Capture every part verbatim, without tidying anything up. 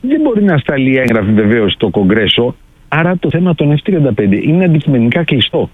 δεν μπορεί να σταλεί έγγραφη βεβαίως στο Κογκρέσο. Άρα το θέμα των εφ τριάντα πέντε είναι αντικειμενικά κλειστό.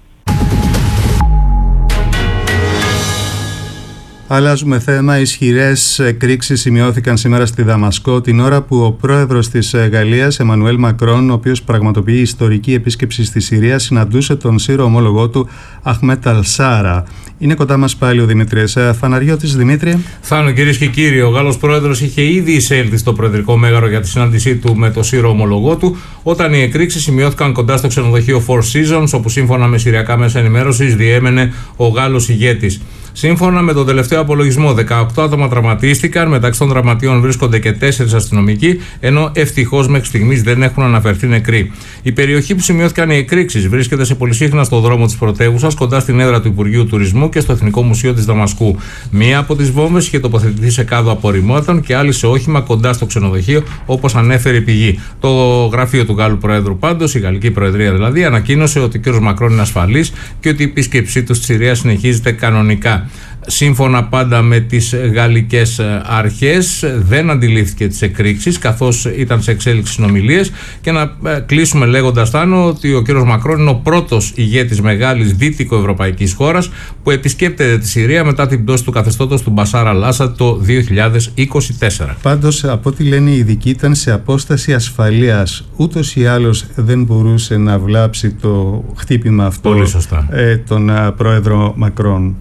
Αλλάζουμε θέμα. Ισχυρές εκρήξεις σημειώθηκαν σήμερα στη Δαμασκό την ώρα που ο πρόεδρος της Γαλλίας, Εμμανουέλ Μακρόν, ο οποίος πραγματοποιεί ιστορική επίσκεψη στη Συρία, συναντούσε τον Σύρο ομόλογό του Αχμέτ Αλ-Σάρα. Είναι κοντά μας πάλι ο Δημήτρης Φαναριώτης. Δημήτρη. Θάνο, κυρίες και κύριοι, ο Γάλλος πρόεδρος είχε ήδη εισέλθει στο Προεδρικό Μέγαρο για τη συνάντησή του με τον Σύρο ομόλογό του, όταν οι εκρήξεις σημειώθηκαν κοντά στο ξενοδοχείο Four Seasons, όπου σύμφωνα με συριακά μέσα ενημέρωσης διέμενε ο Γάλλος ηγέτης. Σύμφωνα με τον τελευταίο απολογισμό, δεκαοκτώ άτομα τραυματίστηκαν, μεταξύ των τραυματίων βρίσκονται και τέσσερις αστυνομικοί, ενώ ευτυχώς μέχρι στιγμής δεν έχουν αναφερθεί νεκροί. Η περιοχή που σημειώθηκαν οι εκρήξεις βρίσκεται σε πολυσύχναστο στο δρόμο της πρωτεύουσας, κοντά στην έδρα του Υπουργείου Τουρισμού και στο Εθνικό Μουσείο της Δαμασκού. Μία από τις βόμβες είχε τοποθετηθεί σε κάδο απορριμμάτων και άλλη σε όχημα κοντά στο ξενοδοχείο, όπως ανέφερε η πηγή. Το γραφείο του Γάλλου Προέδρου, πάντως, η Γαλλική Προεδρία δηλαδή, ανακοίνωσε ότι ο κ. Μακρόν είναι ασφαλής και ότι η επίσκεψή του στη Συρία συνεχίζεται κανονικά. Σύμφωνα πάντα με τις γαλλικές αρχές, δεν αντιλήφθηκε τις εκρήξεις καθώς ήταν σε εξέλιξη συνομιλίες. Και να κλείσουμε λέγοντας, Θάνο, ότι ο κύριος Μακρόν είναι ο πρώτος ηγέτης μεγάλης δυτικοευρωπαϊκής χώρας που επισκέπτεται τη Συρία μετά την πτώση του καθεστώτος του Μπασάρ Αλ-Άσαντ το δύο χιλιάδες είκοσι τέσσερα. Πάντως, από ό,τι λένε οι ειδικοί, ήταν σε απόσταση ασφαλείας. Ούτως ή άλλως δεν μπορούσε να βλάψει το χτύπημα αυτό. Πολύ σωστά. Ε, τον α, πρόεδρο Μακρόν.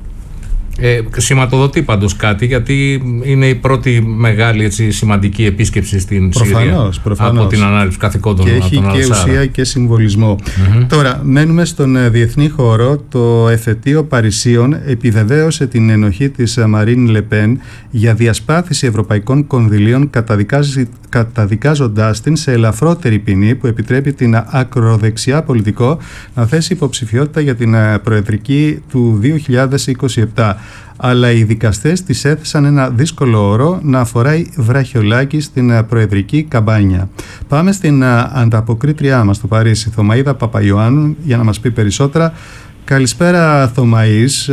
Ε, σηματοδοτεί πάντως κάτι, γιατί είναι η πρώτη μεγάλη, έτσι, σημαντική επίσκεψη στην προφανώς, Συρία προφανώς. από την ανάληψη καθηκόντων. Και έχει και ουσία και συμβολισμό. Mm-hmm. Τώρα, μένουμε στον διεθνή χώρο. Το εφετείο Παρισίων επιβεβαίωσε την ενοχή της Μαρίν Λεπέν για διασπάθηση ευρωπαϊκών κονδυλίων, καταδικάζοντάς την σε ελαφρότερη ποινή που επιτρέπει την ακροδεξιά πολιτικό να θέσει υποψηφιότητα για την προεδρική του δύο χιλιάδες είκοσι επτά. Αλλά οι δικαστές της έθεσαν ένα δύσκολο όρο να φοράει βραχιολάκι στην προεδρική καμπάνια. Πάμε στην ανταποκρίτριά μας στο Παρίσι, Θωμαΐδα Παπαϊωάννου, για να μας πει περισσότερα. Καλησπέρα, Θωμαΐς.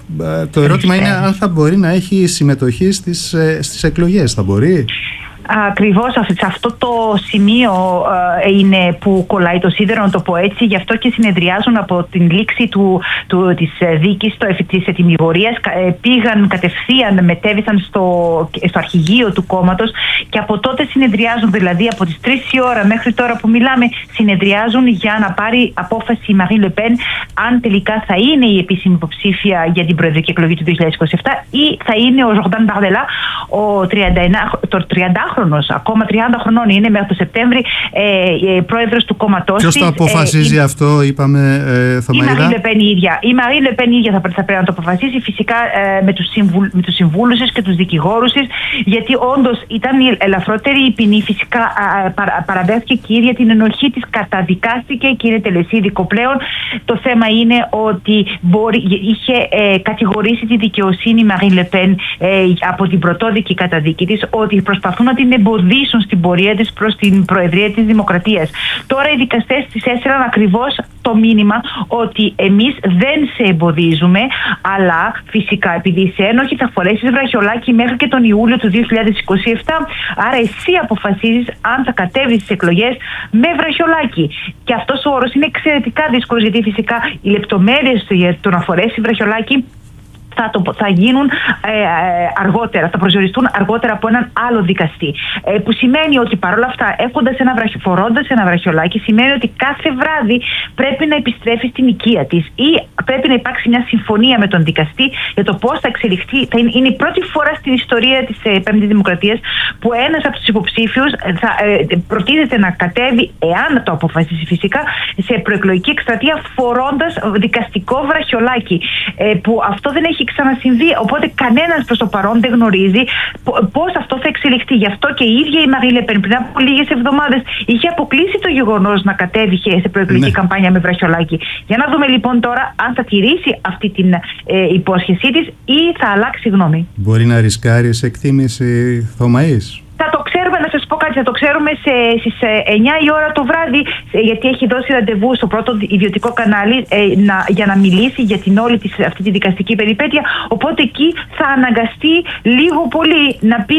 Το ερώτημα είναι αν θα μπορεί να έχει συμμετοχή στις, στις εκλογές. Θα μπορεί? Ακριβώς σε αυτό το σημείο ε, είναι που κολλάει το σίδερο, να το πω έτσι. Γι' αυτό και συνεδριάζουν από την λήξη του, του, της δίκης, το, της ετυμηγορίας. Ε, πήγαν κατευθείαν, μετέβησαν στο, στο αρχηγείο του κόμματος και από τότε συνεδριάζουν, δηλαδή από τις τρεις η ώρα μέχρι τώρα που μιλάμε, συνεδριάζουν για να πάρει απόφαση η Μαρίν Λεπέν αν τελικά θα είναι η επίσημη υποψήφια για την προεδρική εκλογή του δύο χιλιάδες είκοσι επτά ή θα είναι ο Ζορντάν Μπαρδελά, ο τριάντα ένα, το τριαντάχρονος, ακόμα τριάντα χρονών είναι μέχρι το Σεπτέμβρη, ε, ε, πρόεδρος του κόμματός της. Ποιος το αποφασίζει ε, αυτό, είπαμε, ε, Θωμαΐδα? Η Μαρίν Λεπέν η ίδια. Η Μαρίν Λεπέν η ίδια θα, θα πρέπει να το αποφασίσει, φυσικά ε, με τους, συμβουλ, με τους συμβούλους της και τους δικηγόρους της, γιατί όντως ήταν η ελαφρότερη η ποινή. Φυσικά ε, παρα, παραδέχθηκε και η ίδια την ενοχή της, καταδικάστηκε και είναι τελεσίδικο πλέον. Το θέμα είναι ότι μπορεί, είχε ε, κατηγορήσει τη δικαιοσύνη η Μαρίν Λεπέν ε, από την πρωτόδικη καταδίκη της ότι προσπαθούν να την εμποδίσουν στην πορεία της προς την Προεδρία της Δημοκρατίας. Τώρα οι δικαστές της έστειλαν ακριβώς το μήνυμα ότι εμείς δεν σε εμποδίζουμε, αλλά φυσικά επειδή είσαι ένοχη θα φορέσεις βραχιολάκι μέχρι και τον Ιούλιο του δύο χιλιάδες είκοσι επτά, άρα εσύ αποφασίζεις αν θα κατέβεις στις εκλογές με βραχιολάκι. Και αυτός ο όρος είναι εξαιρετικά δύσκολος, γιατί φυσικά οι λεπτομέρειες για το να φορέσει βραχιολάκι Θα, το, θα γίνουν ε, αργότερα, θα προσδιοριστούν αργότερα από έναν άλλο δικαστή. Ε, που σημαίνει ότι παρόλα αυτά, έχοντας ένα βραχι, φορώντας ένα βραχιολάκι, σημαίνει ότι κάθε βράδυ πρέπει να επιστρέφει στην οικία της ή πρέπει να υπάρξει μια συμφωνία με τον δικαστή για το πώς θα εξελιχθεί. Θα είναι, είναι η πρώτη φορά στην ιστορία της ε, Πέμπτης Δημοκρατίας που ένας από τους υποψήφιους θα ε, προτείνεται να κατέβει, εάν το αποφασίσει φυσικά, σε προεκλογική εκστρατεία φορώντας δικαστικό βραχιολάκι. Ε, που αυτό δεν έχει ξανασυμβεί, οπότε κανένας προς το παρόν δεν γνωρίζει πώς αυτό θα εξελιχθεί. Γι' αυτό και η ίδια η Μαρίν Λεπέν πριν από λίγες εβδομάδες είχε αποκλείσει το γεγονός να κατέβηκε σε προεκλογική ναι. καμπάνια με βραχιολάκι. Για να δούμε λοιπόν τώρα αν θα τηρήσει αυτή την ε, υπόσχεσή της ή θα αλλάξει γνώμη. Μπορεί να ρισκάρει σε εκτίμηση, Θωμαΐς? Θα το ξέρουμε, να σας πω κάτι, θα το ξέρουμε σε, στις εννιά η ώρα το βράδυ, γιατί έχει δώσει ραντεβού στο πρώτο ιδιωτικό κανάλι ε, να, για να μιλήσει για την όλη της, αυτή τη δικαστική περιπέτεια, οπότε εκεί θα αναγκαστεί λίγο πολύ να πει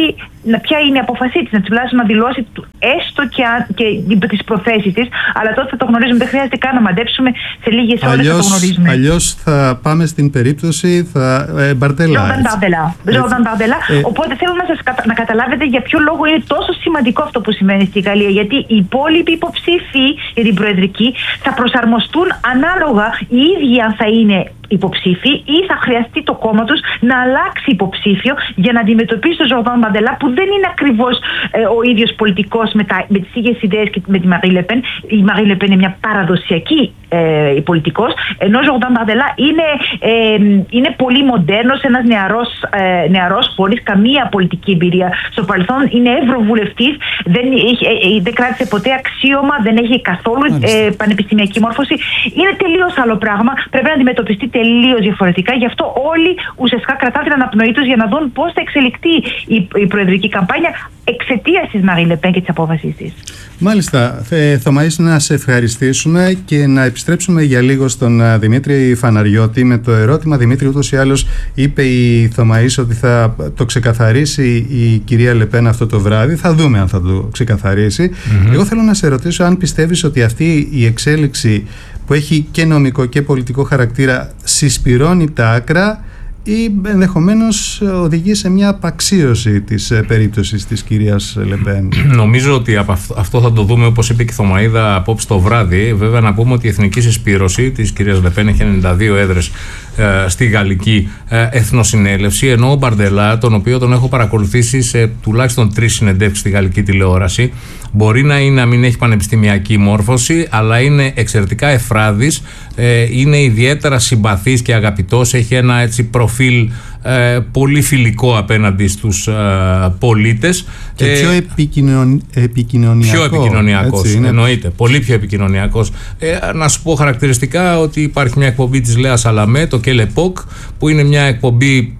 να, ποια είναι η απόφασή της, να τουλάχιστον να δηλώσει έστω και, και τις προθέσεις της, αλλά τότε θα το γνωρίζουμε, δεν χρειάζεται καν να μαντέψουμε, σε λίγες ώρες θα το γνωρίζουμε. Αλλιώς θα πάμε στην περίπτωση θα, ε, Μπαρντελά. Ζόρνταν Μπαρντελά. Ε, Οπότε θέλω να σας κατα, να καταλάβετε για ποιο λόγο είναι τόσο σημαντικό αυτό που σημαίνει στη Γαλλία, γιατί οι υπόλοιποι υποψήφοι για την προεδρική θα προσαρμοστούν ανάλογα οι ίδιοι αν θα είναι υποψήφοι ή θα χρειαστεί το κόμμα τους να αλλάξει υποψήφιο για να αντιμετωπίσει τον Ζόρνταν Μπαρντελά, που δεν είναι ακριβώς ε, ο ίδιος πολιτικός με, τα, με τις ίδιες ιδέες και με τη Μαρί Λε Πεν. Η Μαρί Λε Πεν είναι μια παραδοσιακή ε, πολιτικός, ενώ ο Ζόρνταν Μπαρντελά είναι, ε, είναι πολύ μοντέρνος, ένας νεαρός, ε, νεαρός πολίτης, καμία πολιτική εμπειρία στο παρελθόν, είναι ευρωβουλευτής, δεν, έχει, ε, δεν κράτησε ποτέ αξίωμα, δεν έχει καθόλου ε, πανεπιστημιακή μόρφωση. Είναι τελείως άλλο πράγμα, πρέπει να αντιμετωπιστεί τελείως διαφορετικά. Γι' αυτό όλοι ουσιαστικά κρατάνε την αναπνοή τους για να δουν πώς θα εξελιχθεί η, η προεδρική καμπάνια εξαιτίας της Μαρί Λε Πεν και της απόφασης της. Μάλιστα. Ε, Θωμαΐς, να σε ευχαριστήσουμε και να επιστρέψουμε για λίγο στον uh, Δημήτρη Φαναριώτη με το ερώτημα. Δημήτρη, ούτως ή άλλως είπε η Θωμαΐς ότι θα το ξεκαθαρίσει η κυρία Λε Πεν αυτό το βράδυ. Θα δούμε αν θα το ξεκαθαρίσει. Mm-hmm. Εγώ θέλω να σε ρωτήσω αν πιστεύεις ότι αυτή η εξέλιξη που έχει και νομικό και πολιτικό χαρακτήρα συσπυρώνει τα άκρα ή ενδεχομένως οδηγεί σε μια απαξίωση της περίπτωσης της κυρίας Λε Πεν. Νομίζω ότι από αυτό θα το δούμε, όπως είπε και η Θωμαΐδα, απόψε το βράδυ. Βέβαια, να πούμε ότι η εθνική συσπήρωση της κυρίας Λε Πεν έχει ενενήντα δύο έδρες ε, στη Γαλλική ε, Εθνοσυνέλευση, ενώ ο Μπαρντελά, τον οποίο τον έχω παρακολουθήσει σε τουλάχιστον τρεις συνεντεύξεις στη γαλλική τηλεόραση, μπορεί να, είναι, να μην έχει πανεπιστημιακή μόρφωση, αλλά είναι εξαιρετικά εφράδης, ε, είναι ιδιαίτερα συμπαθής και αγαπητός, έχει ένα έτσι προφίλ ε, πολύ φιλικό απέναντι στους ε, πολίτες. Και πιο ε, επικοινων, επικοινωνιακό. Πιο επικοινωνιακός, εννοείται. Πολύ πιο επικοινωνιακός. Ε, να σου πω χαρακτηριστικά ότι υπάρχει μια εκπομπή της Λέα Σαλαμέ, το Κελεπόκ, που είναι μια εκπομπή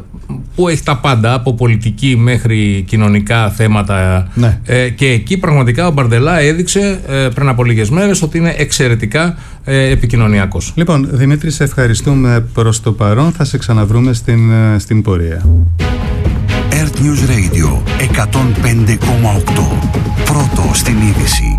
που έχει τα πάντα, από πολιτική μέχρι κοινωνικά θέματα, ναι. ε, και εκεί πραγματικά ο Μπαρντελά έδειξε ε, πριν από λίγες μέρες ότι είναι εξαιρετικά ε, επικοινωνιακός. Λοιπόν, Δημήτρη, σε ευχαριστούμε προς το παρόν. Θα σε ξαναβρούμε στην, στην πορεία. Earth News Radio εκατόν πέντε κόμμα οκτώ. Πρώτο στην είδηση.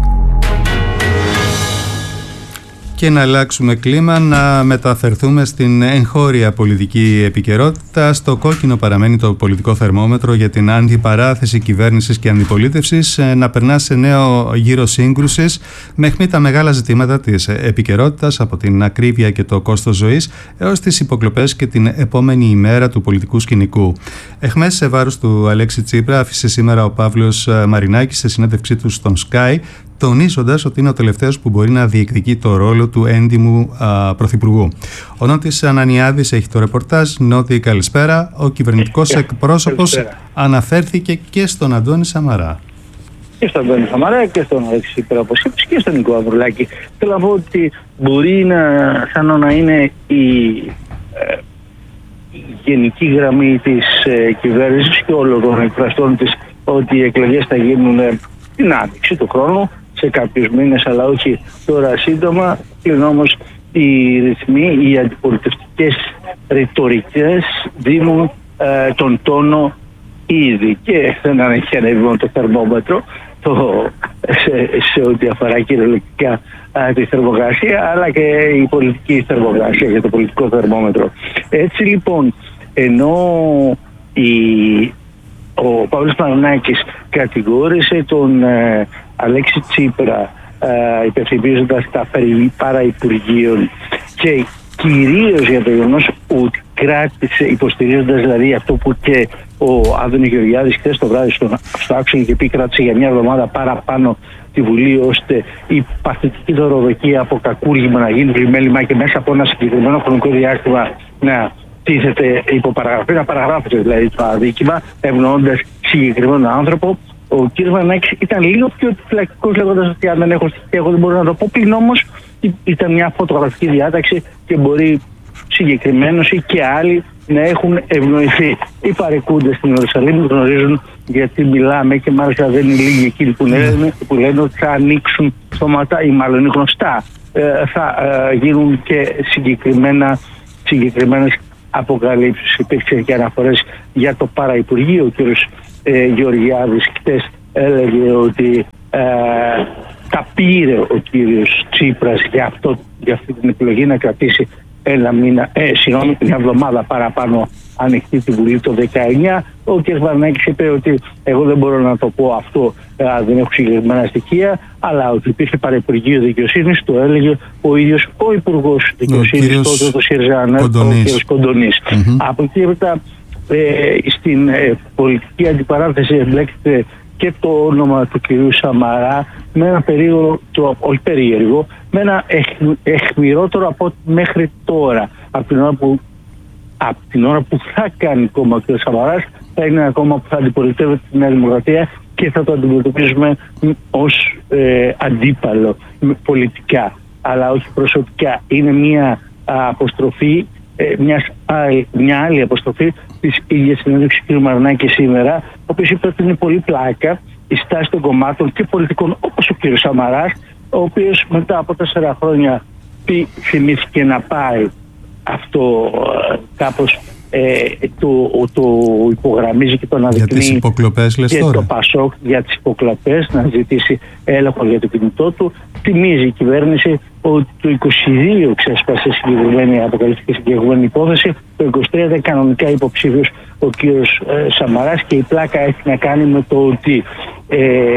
Και να αλλάξουμε κλίμα, να μεταφερθούμε στην εγχώρια πολιτική επικαιρότητα. Στο κόκκινο παραμένει το πολιτικό θερμόμετρο για την αντιπαράθεση κυβέρνησης και αντιπολίτευσης να περνά σε νέο γύρο σύγκρουσης με αιχμή τα μεγάλα ζητήματα της επικαιρότητας, από την ακρίβεια και το κόστος ζωής έως τις υποκλοπές και την επόμενη ημέρα του πολιτικού σκηνικού. Αιχμές σε βάρος του Αλέξη Τσίπρα άφησε σήμερα ο Παύλος Μαρινάκης σε συνέντευξή του στον Sky, τονίζοντας ότι είναι ο τελευταίος που μπορεί να διεκδικεί το ρόλο του έντιμου α, πρωθυπουργού. Ο Νότης Ανανιάδης έχει το ρεπορτάζ. Νότη, καλησπέρα. Ο κυβερνητικός ε, εκπρόσωπος καλησπέρα. Αναφέρθηκε και στον Αντώνη Σαμαρά. Και στον Αντώνη Σαμαρά και στον Αλέξη Τσίπρα, όπως είπες, και στον Νικό Ανδρουλάκη. Θέλω να πω ότι μπορεί να, σαν να είναι η, ε, η γενική γραμμή της ε, κυβέρνησης και όλων των εκφραστών της, ότι οι εκλογές θα γίνουν ε, την άνοιξη του χρόνου, σε κάποιους μήνες, αλλά όχι τώρα σύντομα. Πλην όμως οι ρυθμοί, οι αντιπολιτευτικές ρητορικές δίνουν ε, τον τόνο ήδη, και δεν έχει ανέβει μόνο το θερμόμετρο το, σε, σε ό,τι αφορά κυριολεκτικά ε, τη θερμοκρασία, αλλά και η πολιτική θερμοκρασία και το πολιτικό θερμόμετρο. Έτσι λοιπόν, ενώ η ο Παύλος Μαρινάκης κατηγόρησε τον ε, Αλέξη Τσίπρα ε, υπερθυμίζοντας τα περί παραυπουργείων, και κυρίως για το γεγονός ότι κράτησε, υποστηρίζοντας δηλαδή αυτό που και ο Άδωνης Γεωργιάδης χθες το βράδυ στον, στο άξονα και πει, κράτησε για μια εβδομάδα παραπάνω τη Βουλή, ώστε η παθητική δωροδοκία από κακούργημα να γίνει πλημέλημα και μέσα από ένα συγκεκριμένο χρονικό διάστημα να τίθεται υποπαραγραφή, να παραγράφεται δηλαδή το αδίκημα, ευνοώντας συγκεκριμένο άνθρωπο. Ο κ. Μαρινάκης ήταν λίγο πιο επιφυλακτικός, λέγοντας ότι αν δεν έχω στοιχεία, εγώ δεν μπορώ να το πω. Πλην όμως ήταν μια φωτογραφική διάταξη και μπορεί συγκεκριμένος ή και άλλοι να έχουν ευνοηθεί. Οι παρεκούντες στην Ιερουσαλήμ γνωρίζουν γιατί μιλάμε, και μάλιστα δεν είναι λίγοι εκείνοι που λένε, που λένε ότι θα ανοίξουν στόματα, ή μάλλον είναι γνωστά, ε, θα ε, γίνουν και συγκεκριμένα συγκεκριμένες αποκαλύψεις, υπήρξαν και αναφορές για το παραυπουργείο. Ο κύριος ε, Γεωργιάδης χτες έλεγε ότι ε, τα πήρε ο κύριος Τσίπρας για, αυτό, για αυτή την επιλογή να κρατήσει ένα μήνα, ε, συγγνώμη, μια εβδομάδα παραπάνω ανοιχτή τη Βουλή το δεκαεννιά. Ο κ. Βαρνάκης είπε ότι εγώ δεν μπορώ να το πω αυτό, ε, δεν έχω συγκεκριμένα στοιχεία, αλλά ότι υπήρχε παραυπουργείο δικαιοσύνης, το έλεγε ο ίδιος ο Υπουργός Δικαιοσύνης, τότε το ΣΥΡΙΖΑ, ο κ. Κοντονής. Mm-hmm. Από εκεί έπειτα ε, στην ε, πολιτική αντιπαράθεση εμπλέκεται και το όνομα του κυρίου Σαμαρά με ένα περίεργο, το, όχι περίεργο, με ένα εχ, εχμηρότερο από μέχρι τώρα. Από την ώρα που, από την ώρα που θα κάνει κόμμα ο κ. Σαμαράς, θα είναι ένα κόμμα που θα αντιπολιτεύεται τη Νέα Δημοκρατία και θα το αντιμετωπίζουμε ως ε, αντίπαλο πολιτικά, αλλά όχι προσωπικά. Είναι μια α, αποστροφή, ε, μιας, α, μια άλλη αποστροφή της ίδιας συνέντευξης του κ. Μαρινάκη σήμερα, ο οποίος είπε ότι είναι πολύ πλάκα η στάση των κομμάτων και πολιτικών όπως ο κ. Σαμαράς, ο οποίος μετά από τέσσερα χρόνια θυμήθηκε να πάει αυτό ε, κάπως ε, το, το υπογραμμίζει και το αναδεικνύει για τις υποκλοπές, λες και τώρα. Το Πασόκ για τις υποκλοπές, να ζητήσει έλεγχο για το κινητό του. Θυμίζει η κυβέρνηση ότι το είκοσι δύο ξέσπασε συγκεκριμένη, αποκαλύφθηκε συγκεκριμένη υπόθεση, το είκοσι τρία ήταν κανονικά υποψήφιος ο κύριος ε, Σαμαράς, και η πλάκα έχει να κάνει με το ότι ε,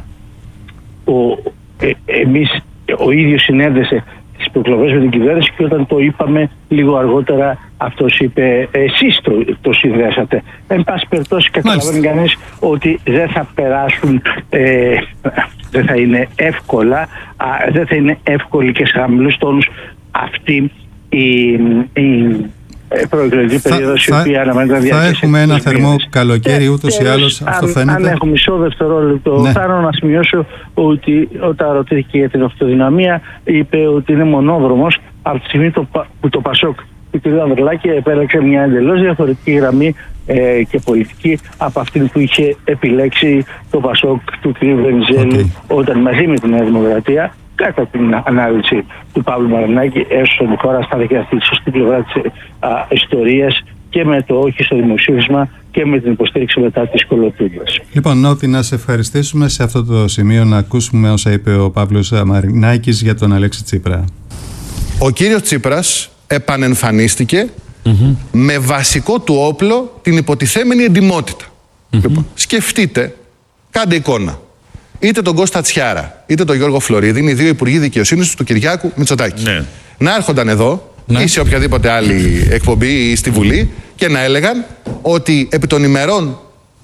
ο, ε, εμείς, ο ίδιος συνέδεσε τις υποκλοπές με την κυβέρνηση, και όταν το είπαμε λίγο αργότερα αυτός είπε εσείς το, το συνδέσατε. Εν πάση περιπτώσει καταλαβαίνει κανείς ότι δεν θα περάσουν, ε, δεν θα είναι εύκολα, α, δεν θα είναι εύκολη και σε χαμηλούς τόνους αυτή η, η προεκλογική περίοδος, η οποία αναμένεται να διαρκέσει. Θα έχουμε ένα θερμό καλοκαίρι ούτως ή άλλως, αυτό φαίνεται. Αν έχω μισό δευτερόλεπτο, ναι. Θέλω να σημειώσω ότι όταν ρωτήθηκε για την αυτοδυναμία, είπε ότι είναι μονόδρομος από τη στιγμή το, που το Πασόκ του κ. Ανδρουλάκη επέλεξε μια εντελώς διαφορετική γραμμή ε, και πολιτική από αυτή που είχε επιλέξει το Πασόκ του κ. Βενιζέλου, okay. όταν μαζί με τη Νέα Δημοκρατία, κατά την ανάλυση του Παύλου Μαρινάκη, έσωσε τη χώρα στα δικαστή, σωστή πλευρά της α, ιστορίας, και με το όχι στο δημοψήφισμα και με την υποστήριξη μετά της κολοτούμπας. Λοιπόν, Νότι, να σε ευχαριστήσουμε σε αυτό το σημείο, να ακούσουμε όσα είπε ο Παύλος Μαρινάκης για τον Αλέξη Τσίπρα. Ο κύριος Τσίπρας επανεμφανίστηκε mm-hmm. με βασικό του όπλο την υποτιθέμενη εντιμότητα. Mm-hmm. Λοιπόν, σκεφτείτε, κάντε εικόνα. Είτε τον Κώστα Τσιάρα, είτε τον Γιώργο Φλωρίδη, είναι οι δύο υπουργοί δικαιοσύνης του Κυριάκου Μητσοτάκη. Ναι. Να έρχονταν εδώ, ναι. ή σε οποιαδήποτε άλλη εκπομπή ή στη Βουλή, και να έλεγαν ότι επί των ημερών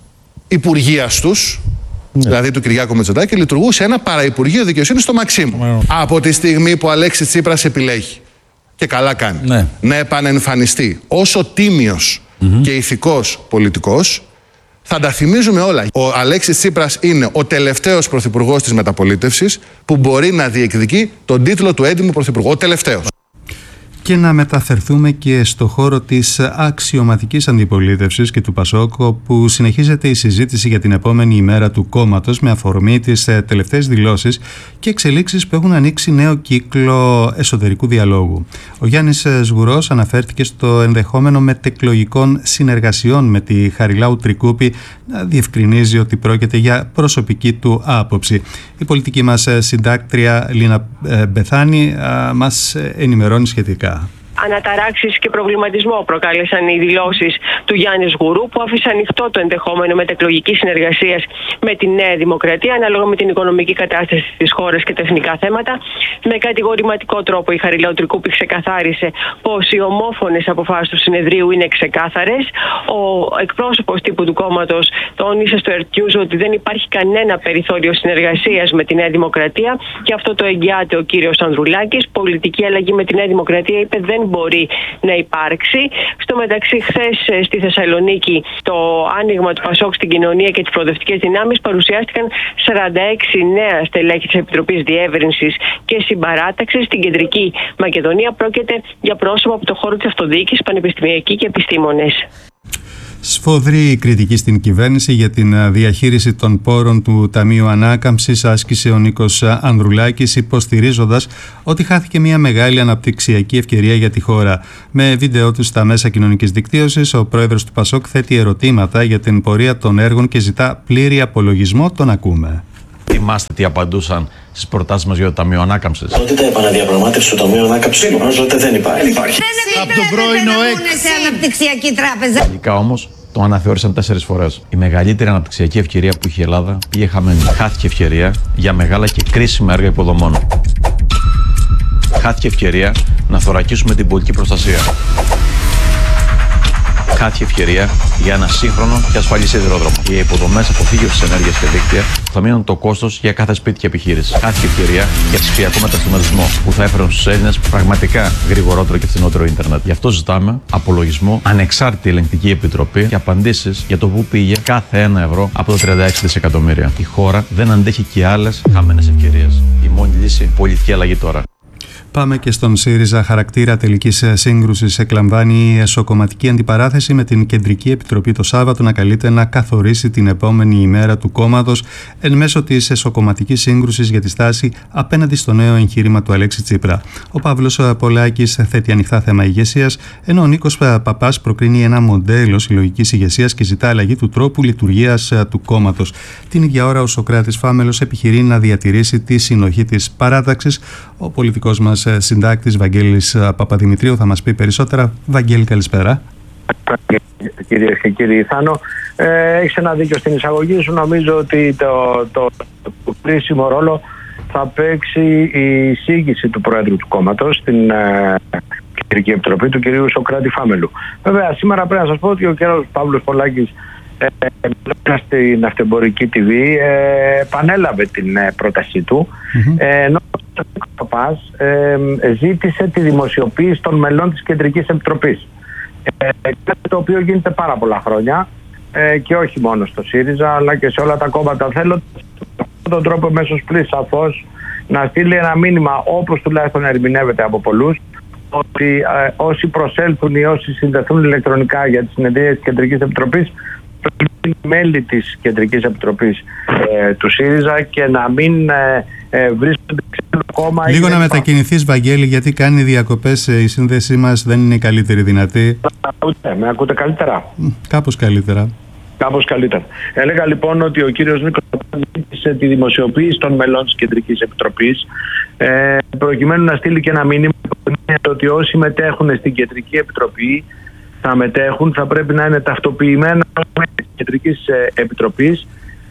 υπουργείας τους, ναι. δηλαδή του Κυριάκου Μητσοτάκη, λειτουργούσε ένα παραυπουργείο δικαιοσύνης στο Μαξίμου. Ναι. Από τη στιγμή που ο Αλέξης Τσίπρας επιλέγει, και καλά κάνει, ναι. να επανεμφανιστεί όσο τίμιος mm-hmm. και ηθικός πολιτικός, θα τα θυμίζουμε όλα. Ο Αλέξης Τσίπρας είναι ο τελευταίος πρωθυπουργός της μεταπολίτευσης που μπορεί να διεκδικεί τον τίτλο του έντιμου πρωθυπουργού. Ο τελευταίος. Και να μεταφερθούμε και στο χώρο της αξιωματικής αντιπολίτευσης και του Πασόκ, που συνεχίζεται η συζήτηση για την επόμενη ημέρα του κόμματος με αφορμή τις τελευταίες δηλώσεις και εξελίξεις που έχουν ανοίξει νέο κύκλο εσωτερικού διαλόγου. Ο Γιάννης Σγουρός αναφέρθηκε στο ενδεχόμενο μετεκλογικών συνεργασιών με τη Χαριλάου Τρικούπη, να διευκρινίζει ότι πρόκειται για προσωπική του άποψη. Η πολιτική μας συντάκτρια Λίνα Μπεθάνη μας ενημερώνει σχετικά. Αναταράξεις και προβληματισμό προκάλεσαν οι δηλώσεις του Γιάννη Σγουρού, που άφησε ανοιχτό το ενδεχόμενο μετεκλογικής συνεργασίας με τη Νέα Δημοκρατία, ανάλογα με την οικονομική κατάσταση της χώρας και τα εθνικά θέματα. Με κατηγορηματικό τρόπο η Χαριλάου Τρικούπη ξεκαθάρισε πως οι ομόφωνες αποφάσεις του συνεδρίου είναι ξεκάθαρες. Ο εκπρόσωπος τύπου του κόμματος τόνισε στο Earth News ότι δεν υπάρχει κανένα περιθώριο συνεργασίας με τη Νέα Δημοκρατία, και αυτό το εγγυάται ο κύριος Ανδρουλάκης. Πολιτική αλλαγή με τη Νέα Δημοκρατία, είπε, δεν μπορεί να υπάρξει. Στο μεταξύ, χθες στη Θεσσαλονίκη, το άνοιγμα του Πασόκ στην κοινωνία και τις προοδευτικές δυνάμεις, παρουσιάστηκαν σαράντα έξι νέα στελέχη της Επιτροπής Διεύρυνσης και Συμπαράταξης στην Κεντρική Μακεδονία. Πρόκειται για πρόσωπα από το χώρο της αυτοδιοίκησης, πανεπιστημιακοί και επιστήμονες. Σφοδρή κριτική στην κυβέρνηση για την διαχείριση των πόρων του Ταμείου Ανάκαμψης άσκησε ο Νίκος Ανδρουλάκης, υποστηρίζοντας ότι χάθηκε μια μεγάλη αναπτυξιακή ευκαιρία για τη χώρα. Με βίντεο του στα μέσα κοινωνικής δικτύωσης, ο πρόεδρος του ΠΑΣΟΚ θέτει ερωτήματα για την πορεία των έργων και ζητά πλήρη απολογισμό. Τον ακούμε. Θυμάστε τι απαντούσαν στις προτάσεις μας για το Ταμείο Ανάκαμψης? Ότι τα επαναδιαπραγμάτευση του Ταμείου Ανάκαμψης τότε δεν υπάρχει. Δεν υπάρχει. Δεν από τον πρώην ΟΕΚ σε αναπτυξιακή τράπεζα. Τελικά όμως το αναθεώρησαν τέσσερις φορές. Η μεγαλύτερη αναπτυξιακή ευκαιρία που είχε η Ελλάδα πήγε χαμένη. Χάθηκε ευκαιρία για μεγάλα και κρίσιμα έργα υποδομών. Χάθηκε ευκαιρία να θωρακίσουμε την πολιτική προστασία. Χάθηκε ευκαιρία για ένα σύγχρονο και ασφαλή σιδηρόδρομο. Οι υποδομές αποφύγευσης ενέργειας και δίκτυα θα μείνουν το κόστος για κάθε σπίτι και επιχείρηση. Χάθηκε ευκαιρία για ψηφιακό μετασχηματισμό που θα έφεραν στους Έλληνες πραγματικά γρηγορότερο και φθηνότερο ίντερνετ. Γι' αυτό ζητάμε απολογισμό, ανεξάρτητη ελεγκτική επιτροπή και απαντήσεις για το πού πήγε κάθε ένα ευρώ από τα τριάντα έξι δισεκατομμύρια. Η χώρα δεν αντέχει και άλλες χαμένες ευκαιρίες. Η μόνη λύση, πολιτική αλλαγή τώρα. Πάμε και στον ΣΥΡΙΖΑ. Χαρακτήρα τελικής σύγκρουσης εκλαμβάνει η εσωκομματική αντιπαράθεση, με την Κεντρική Επιτροπή το Σάββατο να καλείται να καθορίσει την επόμενη ημέρα του κόμματος εν μέσω της εσωκομματικής σύγκρουσης για τη στάση απέναντι στο νέο εγχείρημα του Αλέξη Τσίπρα. Ο Παύλος Πολάκης θέτει ανοιχτά θέμα ηγεσίας, ενώ ο Νίκος Παπάς προκρίνει ένα μοντέλο συλλογικής ηγεσίας και ζητά αλλαγή του τρόπου λειτουργίας του κόμματος. Την ίδια ώρα, ο Σωκράτης Φάμελος επιχειρεί να διατηρήσει τη συνοχή της παράταξης. Ο πολιτικός μας συντάκτης Βαγγέλης Παπαδημητρίου θα μας πει περισσότερα. Βαγγέλη, καλησπέρα. Κυρίες και κύριοι, Θάνο, ε, έχεις ένα δίκιο στην εισαγωγή σου. Νομίζω ότι το, το, το κρίσιμο ρόλο θα παίξει η εισήγηση του Πρόεδρου του κόμματος στην ε, Κεντρική Επιτροπή, του κυρίου Σωκράτη Φάμελου. Βέβαια, σήμερα πρέπει να σας πω ότι ο κύριος Παύλος Πολάκης ε, στην Αυτεμπορική τι βι ε, επανέλαβε την ε, πρότασή του, mm-hmm. ε, ενώ ο Παπάς ε, ζήτησε τη δημοσιοποίηση των μελών της Κεντρικής Επιτροπής. Ε, κάτι το οποίο γίνεται πάρα πολλά χρόνια ε, και όχι μόνο στο ΣΥΡΙΖΑ αλλά και σε όλα τα κόμματα. Θέλω με τον τρόπο μέσω πλής σαφώς να στείλει ένα μήνυμα, όπως τουλάχιστον ερμηνεύεται από πολλούς, ότι ε, όσοι προσέλθουν ή όσοι συνδεθούν ηλεκτρονικά για τις συνεδρίες της Κεντρικής Επιτροπής πρέπει να είναι μέλη της Κεντρικής Επιτροπής ε, του ΣΥΡΙΖΑ και να μην ε, ε, βρίσκονται σε άλλο κόμμα. Λίγο να μετακινηθείς, Βαγγέλη, γιατί κάνει διακοπές, η σύνδεσή μας δεν είναι η καλύτερη δυνατή. Ούτε, με ακούτε καλύτερα? Κάπως καλύτερα. Κάπως καλύτερα. Έλεγα λοιπόν ότι ο κύριος Νίκος ζήτησε τη δημοσιοποίηση των μελών της Κεντρικής Επιτροπής ε, προκειμένου να στείλει και ένα μήνυμα ότι όσοι μετέχουν στην Κεντρική Επιτροπή θα μετέχουν, θα πρέπει να είναι ταυτοποιημένα με την Κεντρική Επιτροπής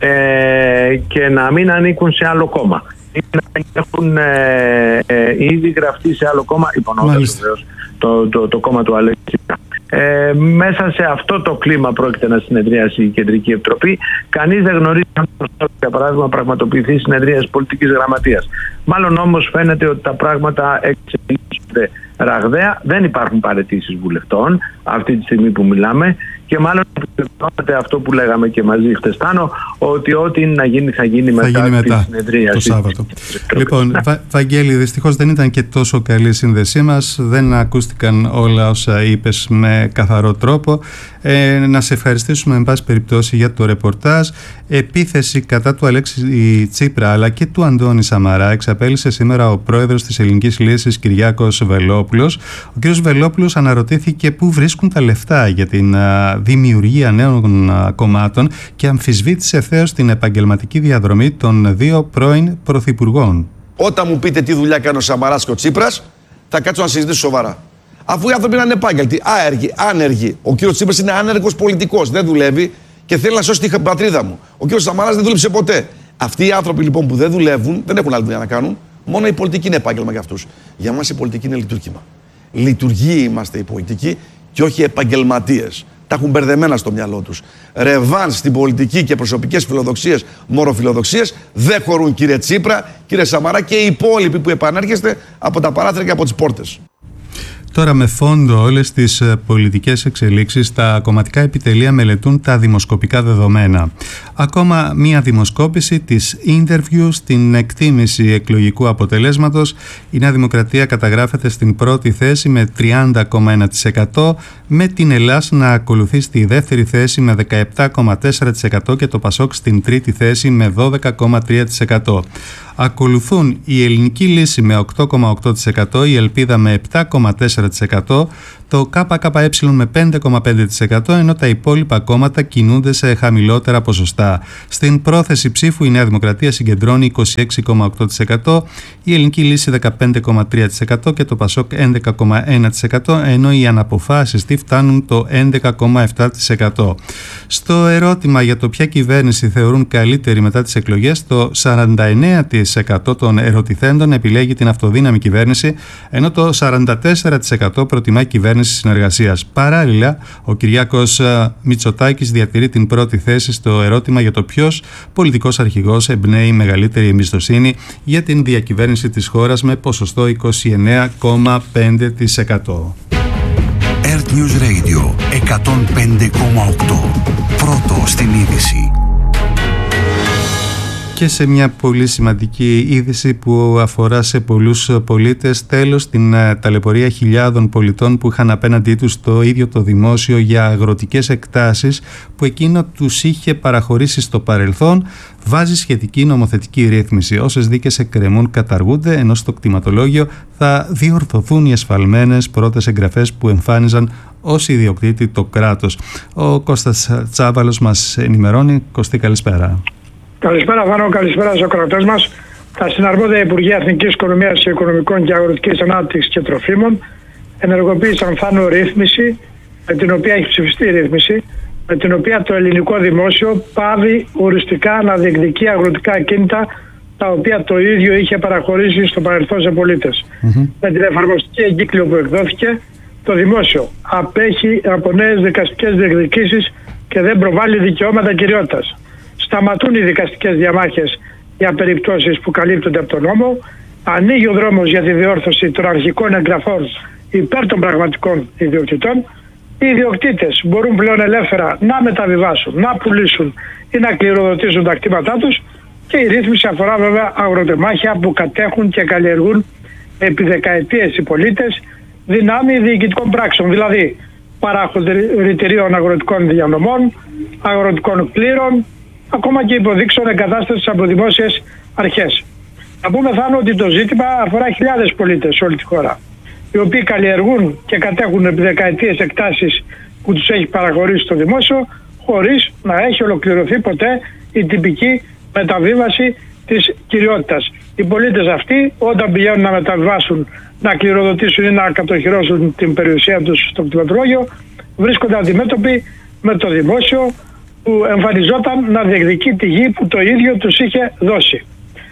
ε, και να μην ανήκουν σε άλλο κόμμα. Ή να έχουν ε, ε, ήδη γραφτεί σε άλλο κόμμα, υπονοώντας βεβαίως το, το, το κόμμα του Αλέξη. Ε, μέσα σε αυτό το κλίμα πρόκειται να συνεδρίασει η Κεντρική Επιτροπή. Κανείς δεν γνωρίζει αν, για παράδειγμα, πραγματοποιηθεί συνεδρία της πολιτικής γραμματείας. Μάλλον όμως φαίνεται ότι τα πράγματα εξελίσσονται ραγδαία. Δεν υπάρχουν παραιτήσεις βουλευτών αυτή τη στιγμή που μιλάμε και μάλλον επιβεβαιώνεται αυτό που λέγαμε και μαζί χτες, Τάνο, ότι ό,τι είναι να γίνει θα γίνει θα μετά, γίνει μετά τη συνεδρία το Σάββατο. Λοιπόν, Βα, Βαγγέλη, δυστυχώς δεν ήταν και τόσο καλή η σύνδεσή μας, δεν ακούστηκαν όλα όσα είπες με καθαρό τρόπο. Ε, να σε ευχαριστήσουμε εν πάση περιπτώσει για το ρεπορτάζ. Επίθεση κατά του Αλέξη Τσίπρα αλλά και του Αντώνη Σαμαρά εξαπέλυσε σήμερα ο πρόεδρος της Ελληνικής Λύσης Κυριάκος Βελόπουλος. Ο κ. Βελόπουλος αναρωτήθηκε πού βρίσκουν τα λεφτά για την α, δημιουργία νέων α, κομμάτων και αμφισβήτησε ευθέως την επαγγελματική διαδρομή των δύο πρώην πρωθυπουργών. Όταν μου πείτε τι δουλειά κάνει ο Σαμαράς και ο Τσίπρας, θα κάτσω να συζητήσω σοβαρά. Αφού οι άνθρωποι είναι ανεπάγγελτοι, άεργοι, άνεργοι. Ο κύριος Τσίπρας είναι άνεργος πολιτικός, δεν δουλεύει και θέλει να σώσει την πατρίδα μου. Ο κύριος Σαμαράς δεν δούλεψε ποτέ. Αυτοί οι άνθρωποι λοιπόν που δεν δουλεύουν, δεν έχουν άλλη δουλειά να κάνουν, μόνο η πολιτική είναι επάγγελμα για αυτούς. Για μας η πολιτική είναι λειτουργήμα. Λειτουργοί είμαστε οι πολιτικοί και όχι επαγγελματίες. Τα έχουν μπερδεμένα στο μυαλό τους. Ρεβάν στην πολιτική και προσωπικές φιλοδοξίες, μωροφιλοδοξίες δεν χωρούν, κύριε Τσίπρα, κύριε Σαμαρά και οι υπόλοιποι που επανέρχεστε από τα παράθυρα και από τις πόρτες. Τώρα, με φόντο όλες τις πολιτικές εξελίξεις, τα κομματικά επιτελεία μελετούν τα δημοσκοπικά δεδομένα. Ακόμα μία δημοσκόπηση της Interview στην εκτίμηση εκλογικού αποτελέσματος. Η Νέα Δημοκρατία καταγράφεται στην πρώτη θέση με τριάντα κόμμα ένα τοις εκατό, με την Ελλάς να ακολουθεί στη δεύτερη θέση με δεκαεπτά κόμμα τέσσερα τοις εκατό και το Πασόκ στην τρίτη θέση με δώδεκα κόμμα τρία τοις εκατό. Ακολουθούν η Ελληνική Λύση με οκτώ κόμμα οκτώ τοις εκατό, η Ελπίδα με επτά κόμμα τέσσερα τοις εκατό, το ΚΚΕ με πέντε κόμμα πέντε τοις εκατό, ενώ τα υπόλοιπα κόμματα κινούνται σε χαμηλότερα ποσοστά. Στην πρόθεση ψήφου η Νέα Δημοκρατία συγκεντρώνει είκοσι έξι κόμμα οκτώ τοις εκατό, η Ελληνική Λύση δεκαπέντε κόμμα τρία τοις εκατό και το Πασόκ έντεκα κόμμα ένα τοις εκατό, ενώ οι αναποφάσεις τι φτάνουν το έντεκα κόμμα επτά τοις εκατό. Στο ερώτημα για το ποια κυβέρνηση θεωρούν καλύτερη μετά τις εκλογές, το σαράντα εννέα τοις εκατό των ερωτηθέντων επιλέγει την αυτοδύναμη κυβέρνηση, ενώ το σαράντα τέσσερα τοις εκατό προτιμά κυβέρνηση συνεργασίας. Παράλληλα, ο Κυριάκος Μητσοτάκης διατηρεί την πρώτη θέση στο ερώτημα για το ποιος πολιτικός αρχηγός εμπνέει μεγαλύτερη εμπιστοσύνη για την διακυβέρνηση της χώρας, με ποσοστό είκοσι εννέα κόμμα πέντε τοις εκατό. Earth News Radio εκατόν πέντε κόμμα οκτώ. Πρώτο στην είδηση. Και σε μια πολύ σημαντική είδηση που αφορά σε πολλούς πολίτες, τέλος την ταλαιπωρία χιλιάδων πολιτών που είχαν απέναντί τους το ίδιο το δημόσιο για αγροτικές εκτάσεις που εκείνο τους είχε παραχωρήσει στο παρελθόν, βάζει σχετική νομοθετική ρύθμιση. Όσες δίκες εκκρεμούν καταργούνται, ενώ στο κτηματολόγιο θα διορθωθούν οι εσφαλμένες πρώτες εγγραφές που εμφάνιζαν ως ιδιοκτήτη το κράτος. Ο Κώστας Τσάβαλος μας ενημερώνει. Κωστή, καλησπέρα. Καλησπέρα, Βάνο, καλησπέρα στους ακροατές μας. Τα συναρμόδια Υπουργεία Εθνικής Οικονομίας, Οικονομικών και Αγροτικής Ανάπτυξης και Τροφίμων ενεργοποίησαν θάνο ρύθμιση, με την οποία έχει ψηφιστεί η ρύθμιση, με την οποία το ελληνικό δημόσιο πάβει οριστικά να διεκδικεί αγροτικά ακίνητα τα οποία το ίδιο είχε παραχωρήσει στο παρελθόν σε πολίτες. Mm-hmm. Με την εφαρμοστική εγκύκλιο που εκδόθηκε, το δημόσιο απέχει από νέες δικαστικές διεκδικήσεις και δεν προβάλλει δικαιώματα κυριότητας. Σταματούν οι δικαστικές διαμάχες για περιπτώσεις που καλύπτονται από τον νόμο, ανοίγει ο δρόμος για τη διόρθωση των αρχικών εγγραφών υπέρ των πραγματικών ιδιοκτητών. Οι ιδιοκτήτες μπορούν πλέον ελεύθερα να μεταβιβάσουν, να πουλήσουν ή να κληροδοτήσουν τα κτήματά τους, και η ρύθμιση αφορά βέβαια αγροτεμάχια που κατέχουν και καλλιεργούν επί δεκαετίες οι πολίτες δυνάμει διοικητικών πράξεων, δηλαδή παραχωρητηρίων αγροτικών διανομών, αγροτικών κλήρων, ακόμα και υποδείξεων εγκατάστασης από δημόσιες αρχές. Να πούμε, Θάνο, ότι το ζήτημα αφορά χιλιάδες πολίτες σε όλη τη χώρα, οι οποίοι καλλιεργούν και κατέχουν επί δεκαετίες εκτάσεις που τους έχει παραχωρήσει το δημόσιο, χωρίς να έχει ολοκληρωθεί ποτέ η τυπική μεταβίβαση της κυριότητας. Οι πολίτες αυτοί, όταν πηγαίνουν να μεταβιβάσουν, να κληροδοτήσουν ή να κατοχυρώσουν την περιουσία τους στο κτηματολόγιο, βρίσκονται αντιμέτωποι με το δημόσιο, που εμφανιζόταν να διεκδικεί τη γη που το ίδιο τους είχε δώσει.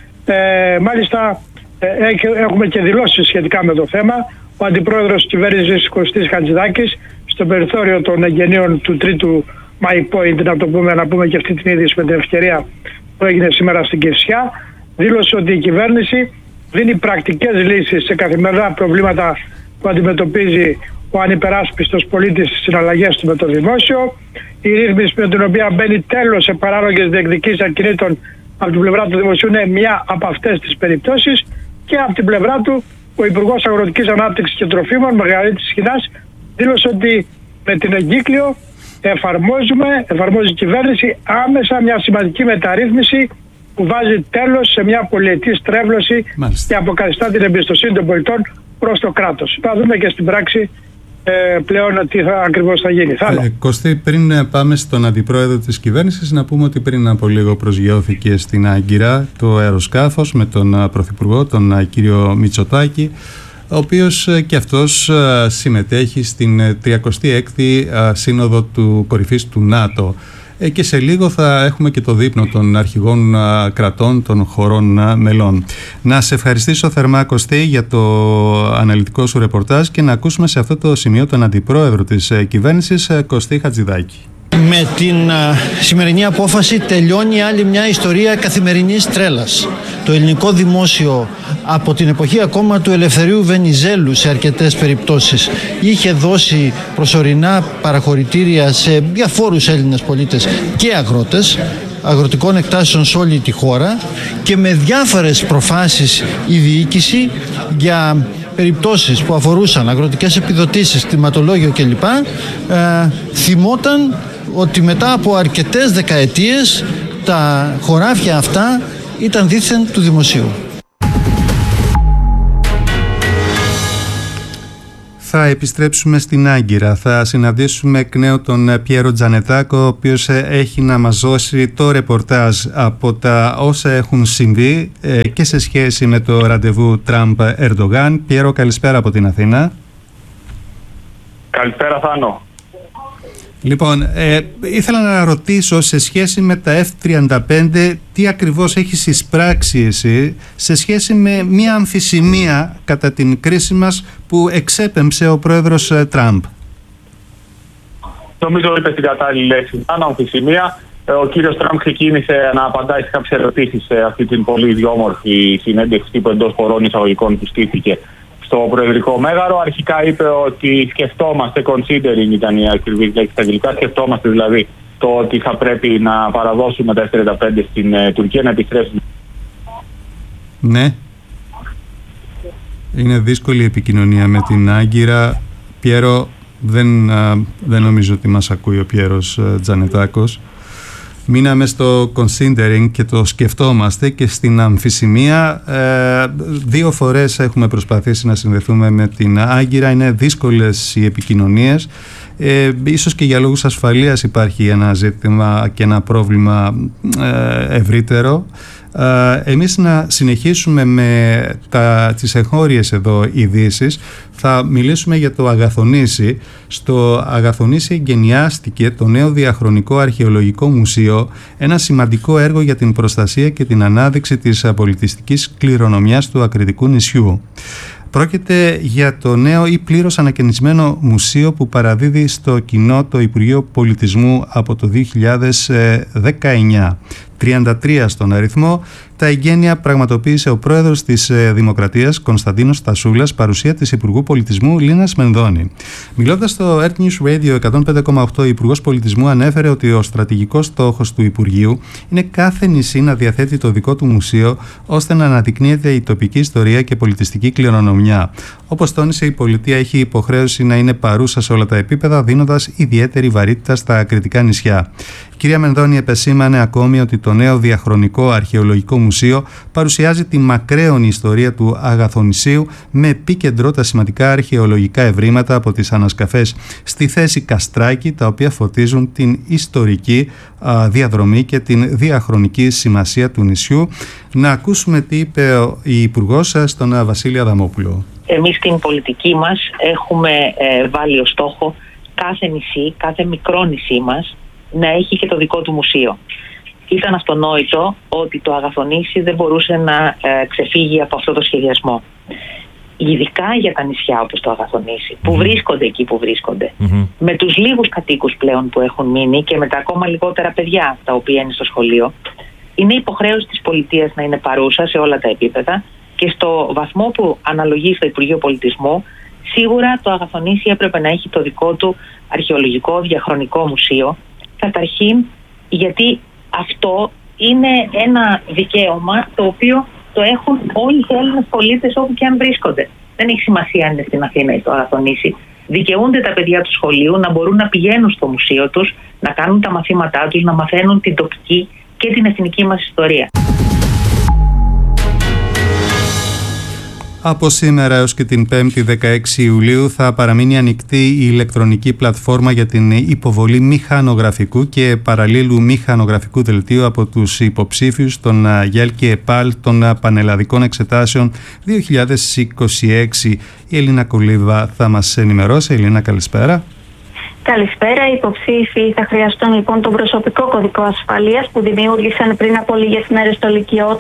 Ε, μάλιστα ε, έχουμε και δηλώσεις σχετικά με το θέμα. Ο Αντιπρόεδρος της κυβέρνησης Κωστής Χατζηδάκης, στο περιθώριο των εγγενείων του τρίτου My Point, να το πούμε, να πούμε και αυτή την είδηση με την ευκαιρία που έγινε σήμερα στην Κηφισιά, δήλωσε ότι η κυβέρνηση δίνει πρακτικές λύσεις σε καθημερινά προβλήματα που αντιμετωπίζει ο ανυπεράσπιστος πολίτης στις συναλλαγές του με το δημόσιο. Η ρύθμιση με την οποία μπαίνει τέλος σε παράλογες διεκδικήσεις ακινήτων από την πλευρά του δημοσίου είναι μια από αυτές τις περιπτώσεις, και από την πλευρά του ο Υπουργός Αγροτικής Ανάπτυξης και Τροφίμων, Μαργαρίτης Σχοινάς, δήλωσε ότι με την εγκύκλιο εφαρμόζουμε, εφαρμόζει η κυβέρνηση άμεσα μια σημαντική μεταρρύθμιση που βάζει τέλος σε μια πολυετή στρέβλωση και αποκαθιστά την εμπιστοσύνη των πολιτών προς το κράτος. Θα δούμε και στην πράξη ε, πλέον τι θα, ακριβώς θα γίνει. Θα ε, Κωστή, πριν πάμε στον αντιπρόεδρο της κυβέρνησης, να πούμε ότι πριν από λίγο προσγειώθηκε στην Άγκυρα το αεροσκάφος με τον Πρωθυπουργό, τον κύριο Μητσοτάκη, ο οποίος και αυτός συμμετέχει στην τριακοστή έκτη Σύνοδο του Κορυφής του ΝΑΤΟ. Και σε λίγο θα έχουμε και το δείπνο των αρχηγών κρατών των χωρών μελών. Να σε ευχαριστήσω θερμά, Κωστή, για το αναλυτικό σου ρεπορτάζ, και να ακούσουμε σε αυτό το σημείο τον Αντιπρόεδρο της κυβέρνησης, Κωστή Χατζηδάκη. Με την α, σημερινή απόφαση τελειώνει άλλη μια ιστορία καθημερινής τρέλας. Το ελληνικό δημόσιο από την εποχή ακόμα του Ελευθερίου Βενιζέλου σε αρκετές περιπτώσεις είχε δώσει προσωρινά παραχωρητήρια σε διαφόρους Έλληνες πολίτες και αγρότες αγροτικών εκτάσεων σε όλη τη χώρα και με διάφορες προφάσεις η διοίκηση για περιπτώσεις που αφορούσαν αγροτικές επιδοτήσεις, κτηματολόγιο κλπ. Ε, θυμόταν ότι μετά από αρκετές δεκαετίες τα χωράφια αυτά ήταν δήθεν του δημοσίου. Θα επιστρέψουμε στην Άγκυρα. Θα συναντήσουμε εκ νέου τον Πιέρο Τζανετάκο, ο οποίος έχει να μας δώσει το ρεπορτάζ από τα όσα έχουν συμβεί και σε σχέση με το ραντεβού Τραμπ-Ερντογάν. Πιέρο, καλησπέρα από την Αθήνα. Καλησπέρα, Θάνο. Λοιπόν, ε, ήθελα να ρωτήσω σε σχέση με τα εφ τριάντα πέντε τι ακριβώς έχεις εισπράξει εσύ σε σχέση με μια αμφισημία κατά την κρίση μας που εξέπεμψε ο πρόεδρος ε, Τραμπ. Νομίζω είπε στην κατάλληλη λέξη. Αν αμφισημία, ο κύριος Τραμπ ξεκίνησε να απαντάει σε κάποιες ερωτήσεις σε αυτή την πολύ ιδιόμορφη συνέντευξη που εντός χωρών εισαγωγικών που στήθηκε στο Προεδρικό Μέγαρο. Αρχικά είπε ότι σκεφτόμαστε, considering ήταν η ακριβή λέξη στα αγγλικά, σκεφτόμαστε δηλαδή το ότι θα πρέπει να παραδώσουμε τα εφ τριάντα πέντε στην ε, Τουρκία, να επιστρέψουμε. Ναι. Είναι δύσκολη η επικοινωνία με την Άγκυρα. Πιέρο, δεν, α, δεν νομίζω ότι μας ακούει ο Πιέρος Τζανετάκος. Μείναμε στο considering και το σκεφτόμαστε και στην αμφισημία. Ε, δύο φορές έχουμε προσπαθήσει να συνδεθούμε με την Άγκυρα. Είναι δύσκολες οι επικοινωνίες. Ε, ίσως και για λόγους ασφαλείας υπάρχει ένα ζήτημα και ένα πρόβλημα ε, ευρύτερο. Ε, εμείς να συνεχίσουμε με τα, τις εγχώριες εδώ ειδήσεις. Θα μιλήσουμε για το Αγαθονήσι. Στο Αγαθονήσι εγκαινιάστηκε το νέο διαχρονικό αρχαιολογικό μουσείο, ένα σημαντικό έργο για την προστασία και την ανάδειξη της πολιτιστικής κληρονομιάς του ακριτικού νησιού. Πρόκειται για το νέο ή πλήρως ανακαινισμένο μουσείο που παραδίδει στο κοινό το Υπουργείο Πολιτισμού από το δύο χιλιάδες δεκαεννιά. τριάντα τρία στον αριθμό. Τα εγγένεια πραγματοποίησε ο πρόεδρος της Δημοκρατίας Κωνσταντίνος Στασούλας, παρουσία της Υπουργού Πολιτισμού Λίνας Μενδώνη. Μιλώντας στο Earth News Radio εκατόν πέντε κόμμα οκτώ, ο Υπουργός Πολιτισμού ανέφερε ότι ο στρατηγικός στόχος του Υπουργείου είναι κάθε νησί να διαθέτει το δικό του μουσείο, ώστε να αναδεικνύεται η τοπική ιστορία και πολιτιστική κληρονομιά. Όπως τόνισε, η πολιτεία έχει υποχρέωση να είναι παρούσα σε όλα τα επίπεδα, δίνοντας ιδιαίτερη βαρύτητα στα κρητικά νησιά. Η κυρία Μενδώνη επεσήμανε ακόμη ότι το νέο διαχρονικό αρχαιολογικό μουσείο παρουσιάζει τη μακραίωνη ιστορία του Αγαθονησίου με επίκεντρο τα σημαντικά αρχαιολογικά ευρήματα από τις ανασκαφές στη θέση Καστράκη, τα οποία φωτίζουν την ιστορική α, διαδρομή και την διαχρονική σημασία του νησιού. Να ακούσουμε τι είπε η Υπουργός στον Βασίλη Αδαμόπουλο. Εμείς στην πολιτική μας έχουμε ε, βάλει ως στόχο κάθε νησί, κάθε μικρό νησί μας να έχει και το δικό του μουσείο. Ήταν αυτονόητο ότι το Αγαθονήσι δεν μπορούσε να ε, ξεφύγει από αυτό το σχεδιασμό. Ειδικά για τα νησιά όπως το Αγαθονήσι, που mm-hmm. βρίσκονται εκεί που βρίσκονται. Mm-hmm. Με τους λίγους κατοίκους πλέον που έχουν μείνει και με τα ακόμα λιγότερα παιδιά τα οποία είναι στο σχολείο, είναι υποχρέωση της πολιτείας να είναι παρούσα σε όλα τα επίπεδα και στο βαθμό που αναλογεί στο Υπουργείο Πολιτισμού, σίγουρα το Αγαθονήσι έπρεπε να έχει το δικό του αρχαιολογικό διαχρονικό μουσείο. Καταρχήν, γιατί αυτό είναι ένα δικαίωμα το οποίο το έχουν όλοι οι Έλληνες πολίτες όπου και αν βρίσκονται. Δεν έχει σημασία αν είναι στην Αθήνα ή στο Αγαθονήσι. Δικαιούνται τα παιδιά του σχολείου να μπορούν να πηγαίνουν στο μουσείο τους, να κάνουν τα μαθήματά τους, να μαθαίνουν την τοπική και την εθνική μας ιστορία. Από σήμερα έως και την πέμπτη δεκαέξι Ιουλίου θα παραμείνει ανοιχτή η ηλεκτρονική πλατφόρμα για την υποβολή μηχανογραφικού και παραλλήλου μηχανογραφικού δελτίου από τους υποψήφιους των ΓΕΛ και ΕΠΑΛ των Πανελλαδικών Εξετάσεων δύο χιλιάδες είκοσι έξι. Η Ελίνα Κολίβα θα μας ενημερώσει. Ελίνα, καλησπέρα. Καλησπέρα. Οι υποψήφοι θα χρειαστούν λοιπόν τον προσωπικό κωδικό ασφαλείας που δημιούργησαν πριν από λίγες μέρες στο λυκειό τους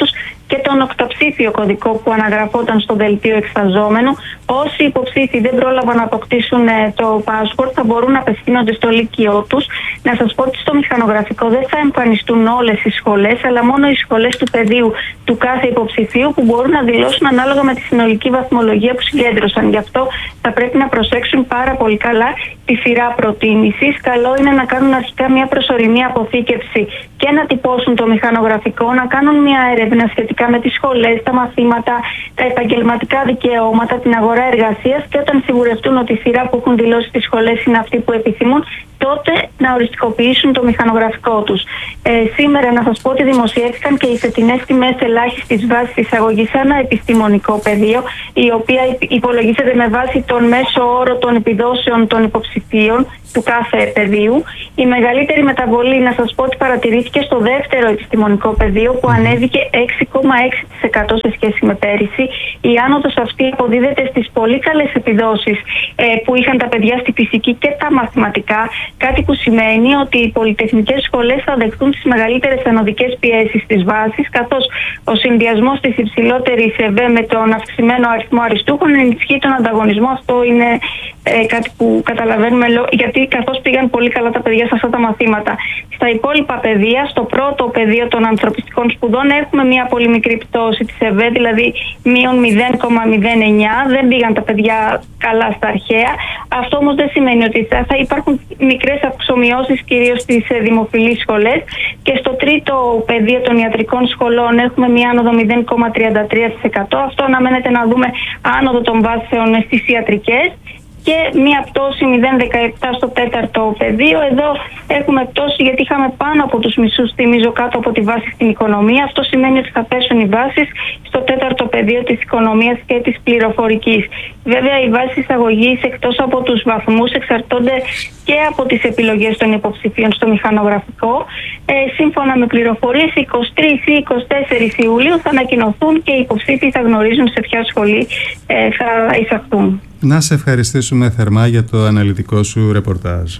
και τον οκταψήφιο κωδικό που αναγραφόταν στο δελτίο εκφραζόμενου. Όσοι υποψήφοι δεν πρόλαβαν να αποκτήσουν το passport θα μπορούν να απευθύνονται στο λύκειό τους. Να σας πω ότι στο μηχανογραφικό δεν θα εμφανιστούν όλες οι σχολές, αλλά μόνο οι σχολές του πεδίου του κάθε υποψηφίου που μπορούν να δηλώσουν ανάλογα με τη συνολική βαθμολογία που συγκέντρωσαν. Γι' αυτό θα πρέπει να προσέξουν πάρα πολύ καλά τη σειρά προτίμησης. Καλό είναι να κάνουν αρχικά μια προσωρινή αποθήκευση και να τυπώσουν το μηχανογραφικό, να κάνουν μια έρευνα σχετικά με τις σχολές, τα μαθήματα, τα επαγγελματικά δικαιώματα, την αγορά εργασίας και όταν σιγουρευτούν ότι η σειρά που έχουν δηλώσει στις σχολές είναι αυτή που επιθυμούν, τότε να οριστικοποιήσουν το μηχανογραφικό τους. Ε, σήμερα να σας πω ότι δημοσιεύτηκαν και οι φετινές τιμές ελάχιστης βάσης εισαγωγής σε ένα επιστημονικό πεδίο, η οποία υπολογίζεται με βάση τον μέσο όρο των επιδόσεων των υποψηφίων του κάθε πεδίου. Η μεγαλύτερη μεταβολή, να σας πω ότι παρατηρήθηκε στο δεύτερο επιστημονικό πεδίο που ανέβηκε έξι κόμμα έξι τοις εκατό σε σχέση με πέρυσι. Η άνοδος αυτή αποδίδεται στις πολύ καλές επιδόσεις ε, που είχαν τα παιδιά στη φυσική και τα μαθηματικά, κάτι που σημαίνει ότι οι πολυτεχνικές σχολές θα δεχτούν τις μεγαλύτερες ανωδικές πιέσεις της βάσης, καθώς ο συνδυασμός της υψηλότερης ΕΒΕ με τον αυξημένο αριθμό αριστούχων ενισχύει τον ανταγωνισμό. Αυτό είναι ε, κάτι που καταλαβαίνουμε, γιατί καθώς πήγαν πολύ καλά τα παιδιά σε αυτά τα μαθήματα. Στα υπόλοιπα πεδία, στο πρώτο πεδίο των ανθρωπιστικών σπουδών, έχουμε μια πολύ μικρή πτώση της ΕΒΕ, δηλαδή μείον μηδέν κόμμα μηδέν εννιά. Δεν πήγαν τα παιδιά καλά στα αρχαία. Αυτό όμως δεν σημαίνει ότι θα υπάρχουν μικρές αυξομοιώσεις κυρίως στις δημοφιλείς σχολές. Και στο τρίτο πεδίο των ιατρικών σχολών έχουμε μια άνοδο μηδέν κόμμα τριάντα τρία τοις εκατό. Αυτό αναμένεται να δούμε άνοδο των βάσεων στις ιατρικές. Και μία πτώση μηδέν κόμμα δεκαεπτά στο τέταρτο πεδίο. Εδώ έχουμε πτώση γιατί είχαμε πάνω από τους μισούς, θυμίζω, κάτω από τη βάση στην οικονομία. Αυτό σημαίνει ότι θα πέσουν οι βάσεις στο τέταρτο πεδίο της οικονομίας και της πληροφορικής. Βέβαια, οι βάσεις εισαγωγής εκτός από τους βαθμούς εξαρτώνται και από τις επιλογές των υποψηφίων στο μηχανογραφικό. Ε, σύμφωνα με πληροφορίες, είκοσι τρεις ή είκοσι τέσσερις Ιουλίου θα ανακοινωθούν και οι υποψήφοι θα γνωρίζουν σε ποια σχολή ε, θα εισαχθούν. Να σε ευχαριστήσουμε θερμά για το αναλυτικό σου ρεπορτάζ.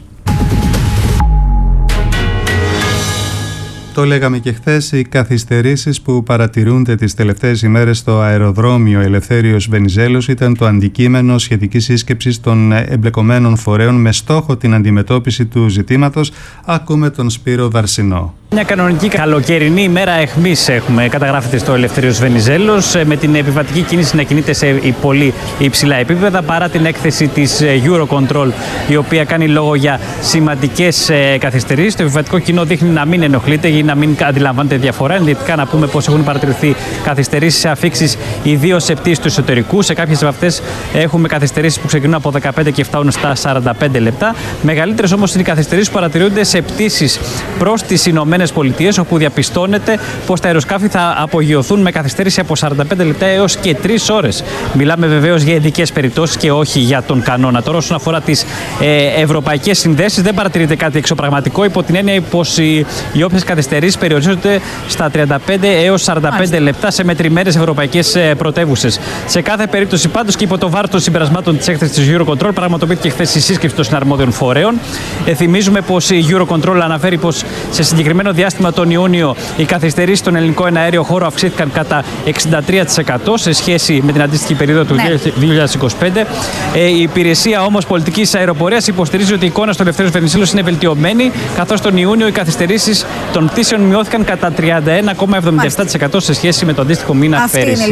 Το λέγαμε και χθες, οι καθυστερήσεις που παρατηρούνται τις τελευταίες ημέρες στο αεροδρόμιο Ελευθέριος Βενιζέλος ήταν το αντικείμενο σχετικής σύσκεψης των εμπλεκομένων φορέων με στόχο την αντιμετώπιση του ζητήματος. Ακούμε τον Σπύρο Δαρσινό. Μια κανονική καλοκαιρινή ημέρα αιχμής έχουμε, καταγράφεται στο Ελευθέριος Βενιζέλος, με την επιβατική κίνηση να κινείται σε πολύ υψηλά επίπεδα παρά την έκθεση της Eurocontrol, η οποία κάνει λόγο για σημαντικές καθυστερήσεις. Το επιβατικό κοινό δείχνει να μην ενοχλείται ή να μην αντιλαμβάνεται διαφορά. Ενδεικτικά να πούμε πως έχουν παρατηρηθεί καθυστερήσεις σε αφήξεις ιδίως σε πτήσεις του εσωτερικού. Σε κάποιες από αυτές έχουμε καθυστερήσεις που ξεκινούν από δεκαπέντε και φτάνουν στα σαράντα πέντε λεπτά. Μεγαλύτερες όμως είναι οι καθυστερήσεις που παρατηρούνται σε πτήσεις προς τις Ηνωμένες Πολιτείες, όπου διαπιστώνεται πως τα αεροσκάφη θα απογειωθούν με καθυστέρηση από σαράντα πέντε λεπτά έως και τρεις ώρες. Μιλάμε βεβαίως για ειδικές περιπτώσεις και όχι για τον κανόνα. Τώρα, όσον αφορά τις ε, ευρωπαϊκές συνδέσεις, δεν παρατηρείται κάτι εξωπραγματικό, υπό την έννοια πως οι, οι όποιες καθυστερήσεις περιορίζονται στα τριάντα πέντε έως σαράντα πέντε λεπτά σε μετρημένες ευρωπαϊκές ε, πρωτεύουσες. Σε κάθε περίπτωση, πάντως, και υπό το βάρος των συμπερασμάτων της έκθεσης της Eurocontrol, πραγματοποιήθηκε χθες η σύσκεψη των συναρμόδιων φορέων. Ε, θυμίζουμε πως η Eurocontrol αναφέρει πως σε συγκεκριμένο διάστημα τον Ιούνιο οι καθυστερήσεις στον ελληνικό εναέριο χώρο αυξήθηκαν κατά εξήντα τρία τοις εκατό σε σχέση με την αντίστοιχη περίοδο του ναι. δύο χιλιάδες είκοσι πέντε. Ε, η υπηρεσία όμως πολιτικής αεροπορίας υποστηρίζει ότι η εικόνα στο Ελευθέριος Βενιζέλος είναι βελτιωμένη, καθώς τον Ιούνιο οι καθυστερήσεις των πτήσεων μειώθηκαν κατά τριάντα ένα κόμμα εβδομήντα επτά τοις εκατό σε σχέση με το αντίστοιχο μήνα πέρυσι.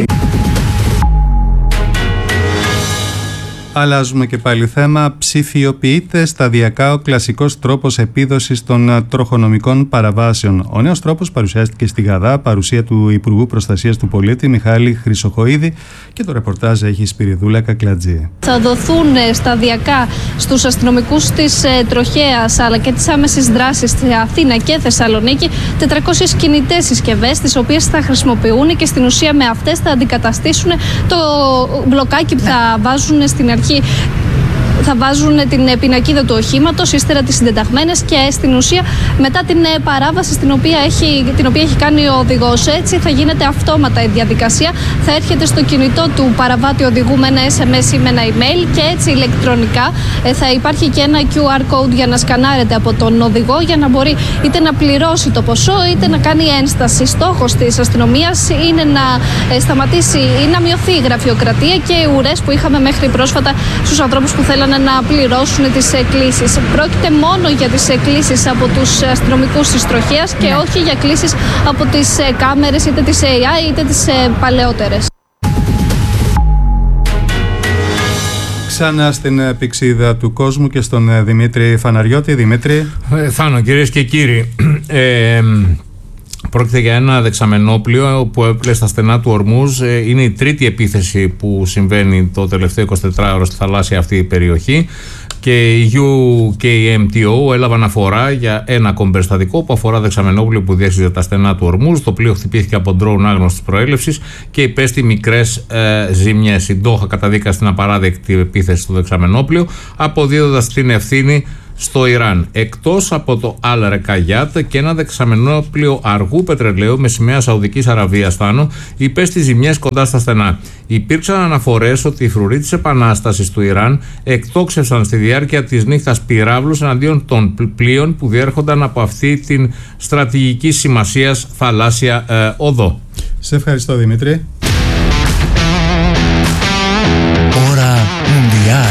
Αλλάζουμε και πάλι θέμα. Ψηφιοποιείται σταδιακά ο κλασικός τρόπος επίδοσης των τροχονομικών παραβάσεων. Ο νέος τρόπος παρουσιάστηκε στη Γαδά, παρουσία του Υπουργού Προστασίας του Πολίτη Μιχάλη Χρυσοχοΐδη, και το ρεπορτάζ έχει η Σπυριδούλα Κακλατζή. Θα δοθούν σταδιακά στους αστυνομικούς της τροχέας αλλά και της άμεσης δράσης στη Αθήνα και Θεσσαλονίκη τετρακόσιες κινητές συσκευές, τις οποίες θα χρησιμοποιούν και στην ουσία με αυτές θα αντικαταστήσουν το μπλοκάκι που θα βάζουν στην αρχή θα βάζουν την πινακίδα του οχήματος, ύστερα τις συντεταγμένες και στην ουσία μετά την παράβαση στην οποία έχει, την οποία έχει κάνει ο οδηγός. Έτσι θα γίνεται αυτόματα η διαδικασία. Θα έρχεται στο κινητό του παραβάτη οδηγού με ένα ες εμ ες ή με ένα email και έτσι ηλεκτρονικά θα υπάρχει και ένα κιου αρ code για να σκανάρεται από τον οδηγό για να μπορεί είτε να πληρώσει το ποσό είτε να κάνει ένσταση. Στόχος της αστυνομίας είναι να σταματήσει ή να μειωθεί η γραφειοκρατία και οι ουρές που είχαμε μέχρι πρόσφατα στους ανθρώπους που θέλανε να πληρώσουν τις κλήσεις. Πρόκειται μόνο για τις κλήσεις από τους αστυνομικούς της τροχέας και όχι για κλήσεις από τις κάμερες είτε τις έι άι είτε τις παλαιότερες. Ξανά στην πηξίδα του κόσμου και στον Δημήτρη Φαναριώτη. Δημήτρη. Ε, Θάνο, κυρίες και κύριοι, ε, πρόκειται για ένα δεξαμενόπλιο που έπλε στα στενά του Ορμούζ. Ε, είναι η τρίτη επίθεση που συμβαίνει το τελευταίο εικοσιτετράωρο στη θαλάσσια αυτή η περιοχή. Και η γιου κέι εμ τι ο έλαβαν αφορά για ένα ακόμη περιστατικό που αφορά δεξαμενόπλιο που διέσχιζε τα στενά του Ορμούζ. Το πλοίο χτυπήθηκε από ντρόουν άγνωστης προέλευσης και υπέστη μικρές ε, ζημιές. Η Ντόχα καταδίκασε την απαράδεκτη επίθεση στο δεξαμενόπλιο, αποδίδοντας την ευθύνη στο Ιράν. Εκτός από το Αλ Ρεκαγιάτ και ένα δεξαμενόπλιο αργού πετρελαίου με σημαία Σαουδικής Αραβίας Θάνο υπέστη ζημιές κοντά στα στενά. Υπήρξαν αναφορές ότι οι φρουροί της Επανάστασης του Ιράν εκτόξευσαν στη διάρκεια της νύχτας πυράβλους εναντίον των πλοίων που διέρχονταν από αυτή την στρατηγική σημασίας θαλάσσια ε, οδό. Σε ευχαριστώ, Δημήτρη. Ώρα Μουντιάλ.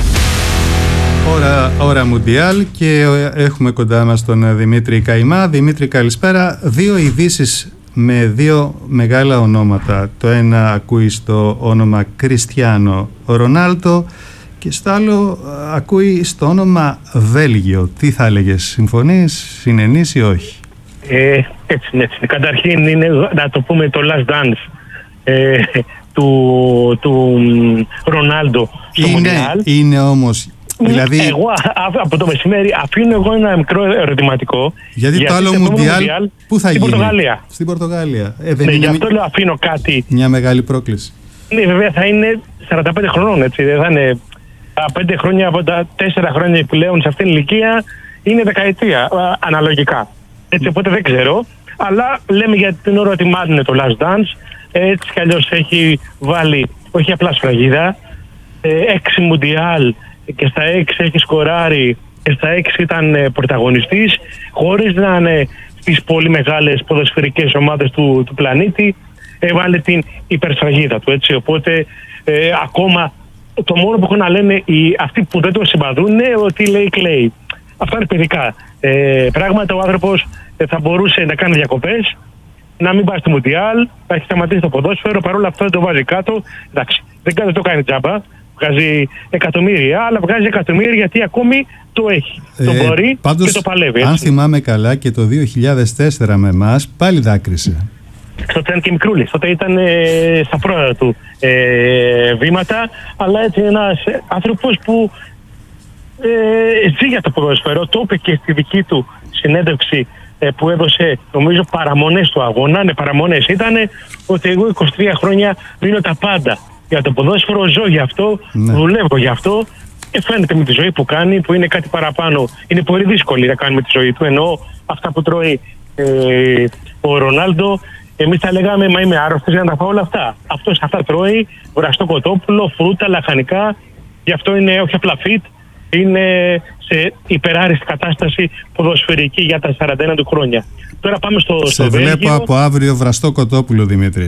Ώρα, ώρα Μουντιάλ και έχουμε κοντά μας τον Δημήτρη Καϊμά. Δημήτρη, καλησπέρα. Δύο ειδήσεις με δύο μεγάλα ονόματα. Το ένα ακούει στο όνομα Κριστιάνο Ρονάλντο και στο άλλο ακούει στο όνομα Βέλγιο. Τι θα έλεγες, συμφωνείς, συνενείς ή όχι? Ε, έτσι, έτσι. Καταρχήν είναι, να το πούμε, το last dance ε, του, του Ρονάλντο στο είναι, Μουντιάλ. Είναι όμως... Δηλαδή... Εγώ από το μεσημέρι αφήνω εγώ ένα μικρό ερωτηματικό. Γιατί, γιατί το άλλο Μουντιάλ πού θα στην γίνει? Πορτογαλία. Στην Πορτογαλία. Ε, δεν ναι, είναι γι' αυτό λέω αφήνω κάτι. Μια μεγάλη πρόκληση. Ναι, βέβαια θα είναι σαράντα πέντε χρονών, έτσι. Δεν θα είναι πέντε χρόνια από τα τέσσερα χρόνια επιπλέον σε αυτήν την ηλικία. Είναι δεκαετία αναλογικά. Έτσι, οπότε δεν ξέρω. Αλλά λέμε για την ώρα ότι μάλλον είναι το last dance. Έτσι κι αλλιώς έχει βάλει όχι απλά σφραγίδα. Έξι Μουντιάλ. Και στα έξι έχει σκοράρει και στα έξι ήταν ε, πρωταγωνιστής, χωρίς να είναι στις πολύ μεγάλες ποδοσφαιρικές ομάδες του, του πλανήτη. Έβαλε την υπερσφραγίδα του, έτσι. Οπότε ε, ακόμα το μόνο που έχουν να λένε οι, αυτοί που δεν το συμπαθούν είναι ότι λέει κλαίει. Αυτά είναι παιδικά ε, πράγματα. Ο άνθρωπος ε, θα μπορούσε να κάνει διακοπές, να μην πάει στο Μουντιάλ, να έχει σταματήσει το ποδόσφαιρο, παρόλα αυτά δεν το βάζει κάτω. Εντάξει, δεν το κάνει τζάμπα. Βγάζει εκατομμύρια, αλλά βγάζει εκατομμύρια γιατί ακόμη το έχει. Ε, το μπορεί πάντως, και το παλεύει. Έτσι. Αν θυμάμαι καλά, και το δύο χιλιάδες τέσσερα με εμάς πάλι δάκρυσε. Τότε ήταν και μικρούλης. Τότε ήταν ε, στα πρώτα του ε, βήματα, αλλά έτσι ένας άνθρωπος που ε, ζει για το ποδόσφαιρο. Το είπε και στη δική του συνέντευξη ε, που έδωσε, νομίζω, παραμονές του αγώνα. Ναι, παραμονές ήταν ότι εγώ είκοσι τρία χρόνια δίνω τα πάντα για το ποδόσφαιρο, ζω γι' αυτό, ναι. δουλεύω γι' αυτό και φαίνεται με τη ζωή που κάνει, που είναι κάτι παραπάνω. Είναι πολύ δύσκολη να κάνει με τη ζωή του, ενώ αυτά που τρώει ε, ο Ρονάλντο, εμείς θα λέγαμε μα είμαι άρρωστος για να τα φάω όλα αυτά. Αυτός αυτά τρώει, βραστό κοτόπουλο, φρούτα, λαχανικά, γι' αυτό είναι όχι απλά fit, είναι σε υπεράριστη κατάσταση ποδοσφαιρική για τα σαράντα ένα του χρόνια. Τώρα πάμε στο, σε στο βλέπω Βέλγιο. Από αύριο βραστό κοτόπουλο, Δημήτρη.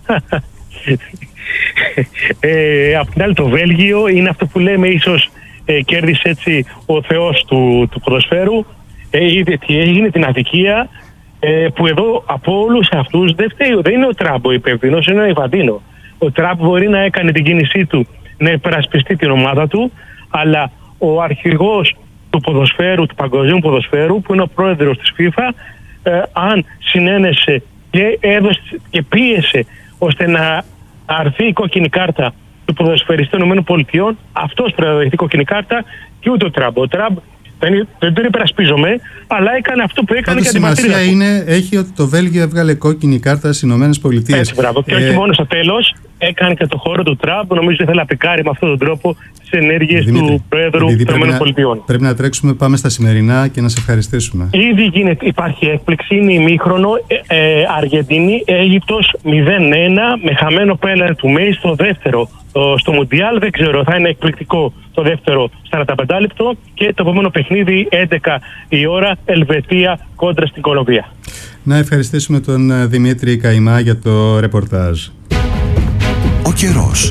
Ε, απ' την άλλη το Βέλγιο είναι αυτό που λέμε ίσως ε, κέρδισε έτσι ο θεός του, του ποδοσφαίρου. Ε, είδε τι έγινε, την αδικία ε, που εδώ από όλους αυτούς δεν φταίει, δεν είναι ο Τραμπ ο υπεύθυνος, είναι ο Ιβαντίνο. Ο Τραμπ μπορεί να έκανε την κίνησή του να υπερασπιστεί την ομάδα του, αλλά ο αρχηγός του ποδοσφαίρου, του παγκοσμίου ποδοσφαίρου, που είναι ο πρόεδρος της FIFA, ε, αν συνένεσε και έδωσε και πίεσε ώστε να αρθεί η κόκκινη κάρτα του ποδοσφαιριστή των ΗΠΑ, αυτός πρέπει να δεχτεί κόκκινη κάρτα και ούτε ο Τραμπ. Ο Τραμπ Δεν, δεν τον υπερασπίζομαι, αλλά έκανε αυτό που έκανε για την πατρίδα του. Η σημασία είναι, έχει ότι το Βέλγιο έβγαλε κόκκινη κάρτα στις Ηνωμένες Πολιτείες. Έτσι, μπράβο. Και όχι ε... μόνο στο τέλος, έκανε και το χώρο του Τραμπ, νομίζω ότι θέλει να πικάρει με αυτόν τον τρόπο τις ενέργειες του Πρόεδρου των ΗΠΑ. Πρέπει να τρέξουμε, πάμε στα σημερινά και να σε ευχαριστήσουμε. Ήδη γίνεται, υπάρχει έκπληξη, είναι ημίχρονο. Ε, ε, Αργεντινή, Αίγυπτος μηδέν ένα με χαμένο πέναλτι του Μέη στο δεύτερο. Στο Μουντιάλ δεν ξέρω, θα είναι εκπληκτικό το δεύτερο σαράντα πέντε λεπτό και το επόμενο παιχνίδι έντεκα η ώρα, Ελβετία κόντρα στην Κολομβία. Να ευχαριστήσουμε τον Δημήτρη Καϊμά για το ρεπορτάζ. Ο καιρός.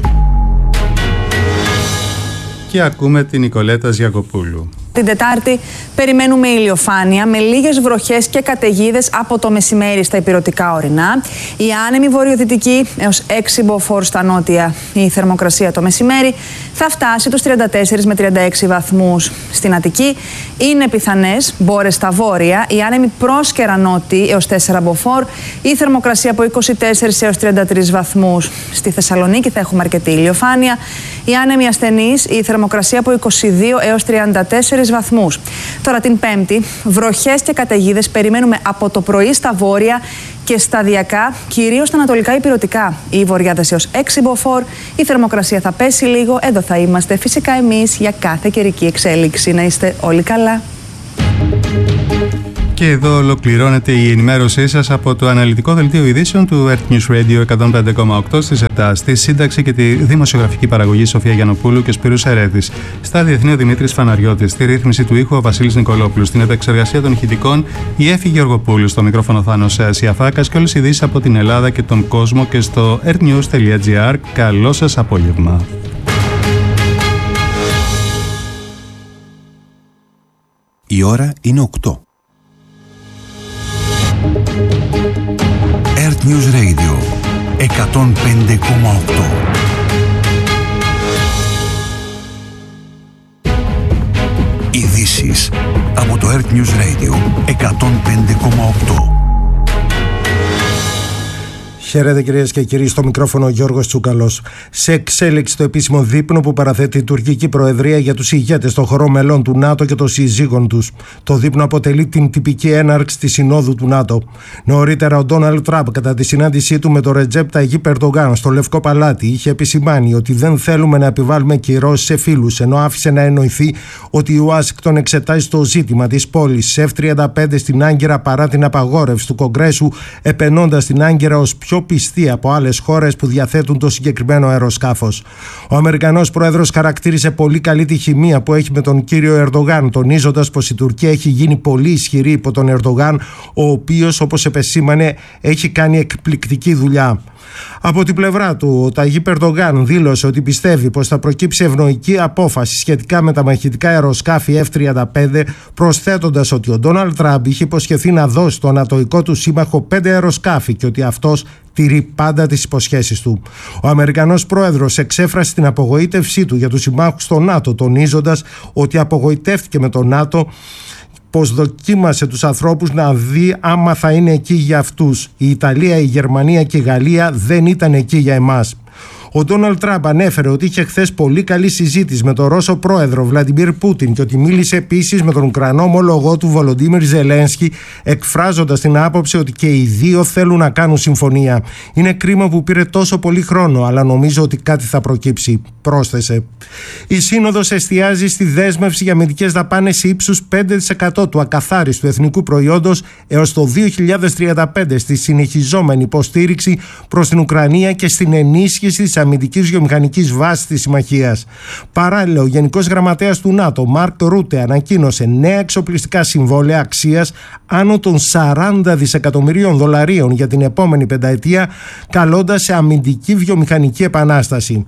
Και ακούμε την Νικολέτα Ζιακοπούλου. Την Τετάρτη περιμένουμε ηλιοφάνεια με λίγες βροχές και καταιγίδες από το μεσημέρι στα ηπειρωτικά ορεινά. Η άνεμη βορειοδυτική έως έξι μποφόρ στα νότια. Η θερμοκρασία το μεσημέρι θα φτάσει τους τριάντα τέσσερις με τριάντα έξι βαθμούς. Στην Αττική είναι πιθανές μπόρες στα βόρεια. Η άνεμη πρόσκαιρα νότη έως τέσσερα μποφόρ. Η θερμοκρασία από είκοσι τέσσερις έως τριάντα τρεις βαθμούς. Στη Θεσσαλονίκη θα έχουμε αρκετή ηλιοφάνεια. Η άνεμη ασθενής, η θερμοκρασία από είκοσι δύο έως τριάντα τέσσερις βαθμούς. Τώρα την Πέμπτη, βροχές και καταιγίδες περιμένουμε από το πρωί στα βόρεια και σταδιακά, κυρίως στα ανατολικά ηπειρωτικά. Οι βορειάδες έως έξι μποφόρ, η θερμοκρασία θα πέσει λίγο. Εδώ θα είμαστε φυσικά εμείς για κάθε καιρική εξέλιξη. Να είστε όλοι καλά. Και εδώ ολοκληρώνεται η ενημέρωσή σας από το αναλυτικό δελτίο ειδήσεων του Earth News Radio εκατόν πέντε κόμμα οκτώ στις επτά. Στη σύνταξη και τη δημοσιογραφική παραγωγή Σοφία Γιαννοπούλου και Σπύρου Ερέθης. Στα διεθνή ο Δημήτρης Φαναριώτης. Στη ρύθμιση του ήχου ο Βασίλης Νικολόπουλος. Στην επεξεργασία των ηχητικών η Έφη Γεωργοπούλου. Στο μικρόφωνο Θάνος Σιαφάκας και όλες οι ειδήσεις από την Ελλάδα και τον κόσμο και στο earthnews τελεία gr. Καλό σας απόγευμα. Η ώρα είναι οκτώ. Earth News Radio εκατόν πέντε κόμμα οκτώ. Ειδήσεις από το Earth News Radio εκατόν πέντε κόμμα οκτώ. Χαίρετε κυρίες και κύριοι, στο μικρόφωνο ο Γιώργος Τσούκαλος. Σε εξέλιξη το επίσημο δείπνο που παραθέτει η τουρκική προεδρία για τους ηγέτες των χωρών μελών του ΝΑΤΟ και των συζύγων τους. Το δείπνο αποτελεί την τυπική έναρξη της Συνόδου του ΝΑΤΟ. Νωρίτερα ο Ντόναλντ Τραμπ κατά τη συνάντησή του με τον Ρετζέπ Ταγίπ Ερντογάν στο Λευκό Παλάτι είχε επισημάνει ότι δεν θέλουμε να επιβάλλουμε κυρώσεις σε φίλους, ενώ άφησε να εννοηθεί ότι η Ουάσιγκτον εξετάζει το ζήτημα της πώλησης εφ τριάντα πέντε στην Άγκυρα παρά την απαγόρευση του Κογκρέσου, επενώντας την Άγκυρα ως πιο πιστή από άλλες χώρες που διαθέτουν το συγκεκριμένο αεροσκάφος. Ο Αμερικανός πρόεδρος χαρακτήρισε πολύ καλή τη χημεία που έχει με τον κύριο Ερντογάν, τονίζοντας πως η Τουρκία έχει γίνει πολύ ισχυρή υπό τον Ερντογάν, ο οποίος, όπως επεσήμανε, έχει κάνει εκπληκτική δουλειά. Από την πλευρά του, ο Ταγίπ Ερντογάν δήλωσε ότι πιστεύει πως θα προκύψει ευνοϊκή απόφαση σχετικά με τα μαχητικά αεροσκάφη εφ τριάντα πέντε, προσθέτοντας ότι ο Ντόναλντ Τραμπ είχε υποσχεθεί να δώσει στο ανατοϊκό του σύμμαχο πέντε αεροσκάφη και ότι αυτός τηρεί πάντα τις υποσχέσεις του. Ο Αμερικανός πρόεδρος εξέφρασε την απογοήτευσή του για τους συμμάχους στο ΝΑΤΟ, τονίζοντας ότι απογοητεύτηκε με το ΝΑΤΟ, πως δοκίμασε τους ανθρώπους να δει άμα θα είναι εκεί για αυτούς. Η Ιταλία, η Γερμανία και η Γαλλία δεν ήταν εκεί για εμάς. Ο Ντόναλντ Τραμπ ανέφερε ότι είχε χθες πολύ καλή συζήτηση με τον Ρώσο πρόεδρο Βλαντιμίρ Πούτιν και ότι μίλησε επίσης με τον Ουκρανό ομολογό του Βολοντίμιρ Ζελένσκι, εκφράζοντας την άποψη ότι και οι δύο θέλουν να κάνουν συμφωνία. Είναι κρίμα που πήρε τόσο πολύ χρόνο, αλλά νομίζω ότι κάτι θα προκύψει, πρόσθεσε. Η Σύνοδος εστιάζει στη δέσμευση για αμυντικές δαπάνες ύψους πέντε τοις εκατό του ακαθάριστου εθνικού προϊόντος έως το δύο χιλιάδες τριάντα πέντε, στη συνεχιζόμενη υποστήριξη προς την Ουκρανία και στην ενίσχυση της αμυντικής βιομηχανικής βάσης της συμμαχίας. Παράλληλα, ο Γενικός Γραμματέας του ΝΑΤΟ, Μαρκ Ρούτε, ανακοίνωσε νέα εξοπλιστικά συμβόλαια αξίας άνω των σαράντα δισεκατομμυρίων δολαρίων για την επόμενη πενταετία, καλώντας σε αμυντική βιομηχανική επανάσταση.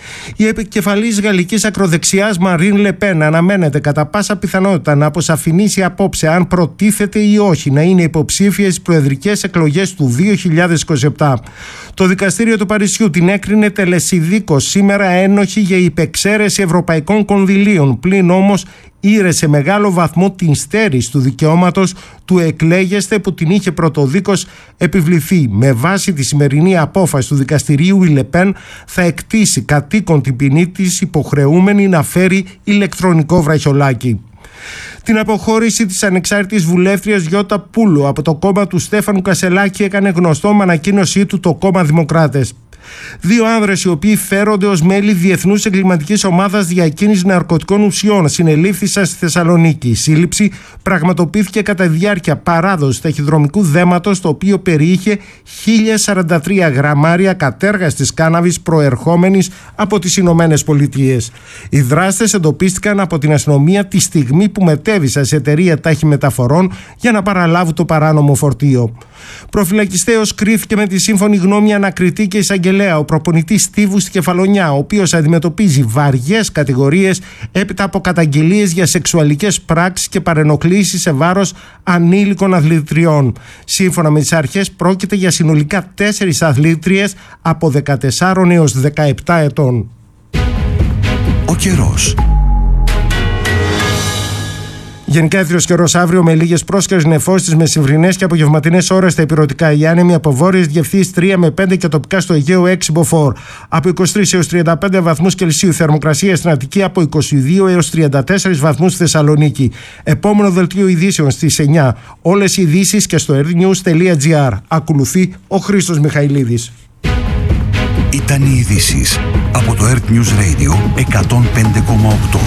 Η επικεφαλής γαλλικής ακροδεξιάς Μαρίν Λεπέν αναμένεται κατά πάσα πιθανότητα να αποσαφηνίσει απόψε αν προτίθεται ή όχι να είναι υποψήφια στις προεδρικές εκλογές του δύο χιλιάδες είκοσι επτά. Το δικαστήριο του Παρισιού την έκρινε τελεσιδίκως σήμερα ένοχη για υπεξαίρεση ευρωπαϊκών κονδυλίων, πλην όμως ήρε σε μεγάλο βαθμό την στέρηση του δικαιώματος του εκλέγεστε που την είχε πρωτοδίκως επιβληθεί. Με βάση τη σημερινή απόφαση του δικαστηρίου, η Λεπέν θα εκτίσει κατοίκον την ποινή της, υποχρεούμενη να φέρει ηλεκτρονικό βραχιολάκι. Την αποχώρηση της ανεξάρτητης βουλεύτριας Γιώτα Πούλου από το κόμμα του Στέφανου Κασελάκη έκανε γνωστό με ανακοίνωσή του το κόμμα Δημοκράτες. Δύο άνδρες οι οποίοι φέρονται ως μέλη διεθνούς εγκληματικής ομάδας διακίνησης ναρκωτικών ουσιών συνελήφθησαν στη Θεσσαλονίκη. Η σύλληψη πραγματοποιήθηκε κατά τη διάρκεια παράδοσης ταχυδρομικού δέματος, το οποίο περιείχε χίλια σαράντα τρία γραμμάρια κατέργαστης κάναβης προερχόμενης από τις Ηνωμένες Πολιτείες. Οι δράστες εντοπίστηκαν από την αστυνομία τη στιγμή που μετέβησαν σε εταιρεία ταχυμεταφορών για να παραλάβουν το παράνομο φορτίο. Προφυλακιστέως κρίθηκε με τη σύμφωνη γνώμη ανακριτή και εισαγγελέα ο προπονητής Στίβου στη Κεφαλονιά, ο οποίος αντιμετωπίζει βαριές κατηγορίες έπειτα από καταγγελίες για σεξουαλικές πράξεις και παρενοχλήσεις σε βάρος ανήλικων αθλητριών. Σύμφωνα με τις αρχές, πρόκειται για συνολικά τέσσερις αθλήτριες από δεκατέσσερα έως δεκαεπτά ετών. Ο καιρός. Γενικά έθριος καιρός αύριο με λίγες πρόσκαιρες νεφώσεις στις μεσημβρινές και απογευματινές ώρες στα υπηρετικά. Οι άνεμοι από βόρειες διευθύνσεις τρία με πέντε και τοπικά στο Αιγαίο έξι μποφόρ. Από είκοσι τρεις έως τριάντα πέντε βαθμούς Κελσίου. Θερμοκρασία στην Αττική από είκοσι δύο έως τριάντα τέσσερα βαθμούς στη Θεσσαλονίκη. Επόμενο δελτίο ειδήσεων στις εννιά. Όλες οι ειδήσεις και στο airnews τελεία gr. Ακολουθεί ο Χρήστος Μιχαηλίδης. Ήταν οι ειδήσεις από το Earth News Radio εκατόν πέντε κόμμα οκτώ.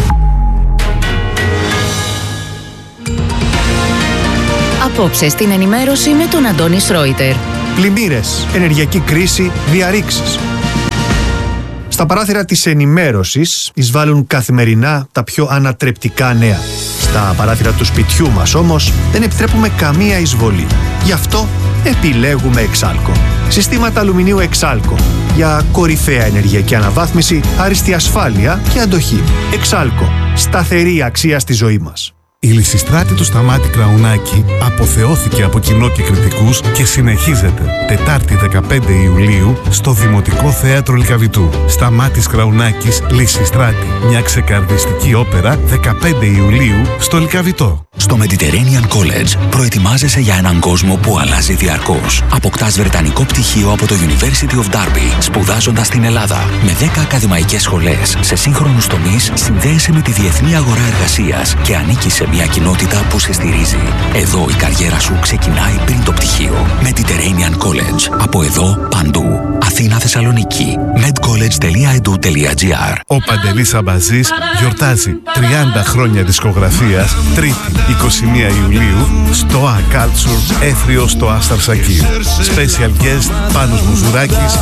Απόψε στην ενημέρωση με τον Αντώνη Σρόιτερ. Πλημμύρες, ενεργειακή κρίση, διαρρήξεις. Στα παράθυρα της ενημέρωσης εισβάλλουν καθημερινά τα πιο ανατρεπτικά νέα. Στα παράθυρα του σπιτιού μας όμως δεν επιτρέπουμε καμία εισβολή. Γι' αυτό επιλέγουμε Εξάλκο. Συστήματα αλουμινίου Εξάλκο για κορυφαία ενεργειακή αναβάθμιση, άριστη ασφάλεια και αντοχή. Εξάλκο. Σταθερή αξία στη ζωή μας. Η Λυσιστράτη του Σταμάτη Κραουνάκη αποθεώθηκε από κοινό και κριτικούς και συνεχίζεται Τετάρτη δεκαπέντε Ιουλίου στο Δημοτικό Θέατρο Λυκαβητού. Σταμάτης Κραουνάκης, Λυσιστράτη. Μια ξεκαρδιστική όπερα δεκαπέντε Ιουλίου στο Λυκαβητό. Στο Mediterranean College προετοιμάζεσαι για έναν κόσμο που αλλάζει διαρκώς. Αποκτάς βρετανικό πτυχίο από το University of Derby, σπουδάζοντας στην Ελλάδα. Με δέκα ακαδημαϊκές σχολές σε σύγχρονους τομείς, συνδέεσαι με τη διεθνή αγορά εργασίας και ανήκεις σε μια κοινότητα που σε στηρίζει. Εδώ η καριέρα σου ξεκινάει πριν το πτυχίο. Mediterranean College. Από εδώ παντού. Αθήνα, Θεσσαλονίκη. medcollege τελεία e d u τελεία g r. Ο Παντελής Αμπαζής γιορτάζει τριάντα χρόνια δισκογραφίας, Τρίτη είκοσι μία Ιουλίου στο A Culture, Έθριο στο Άσταρ Σακύρ. Special guest Πάνος Μουζουράκης,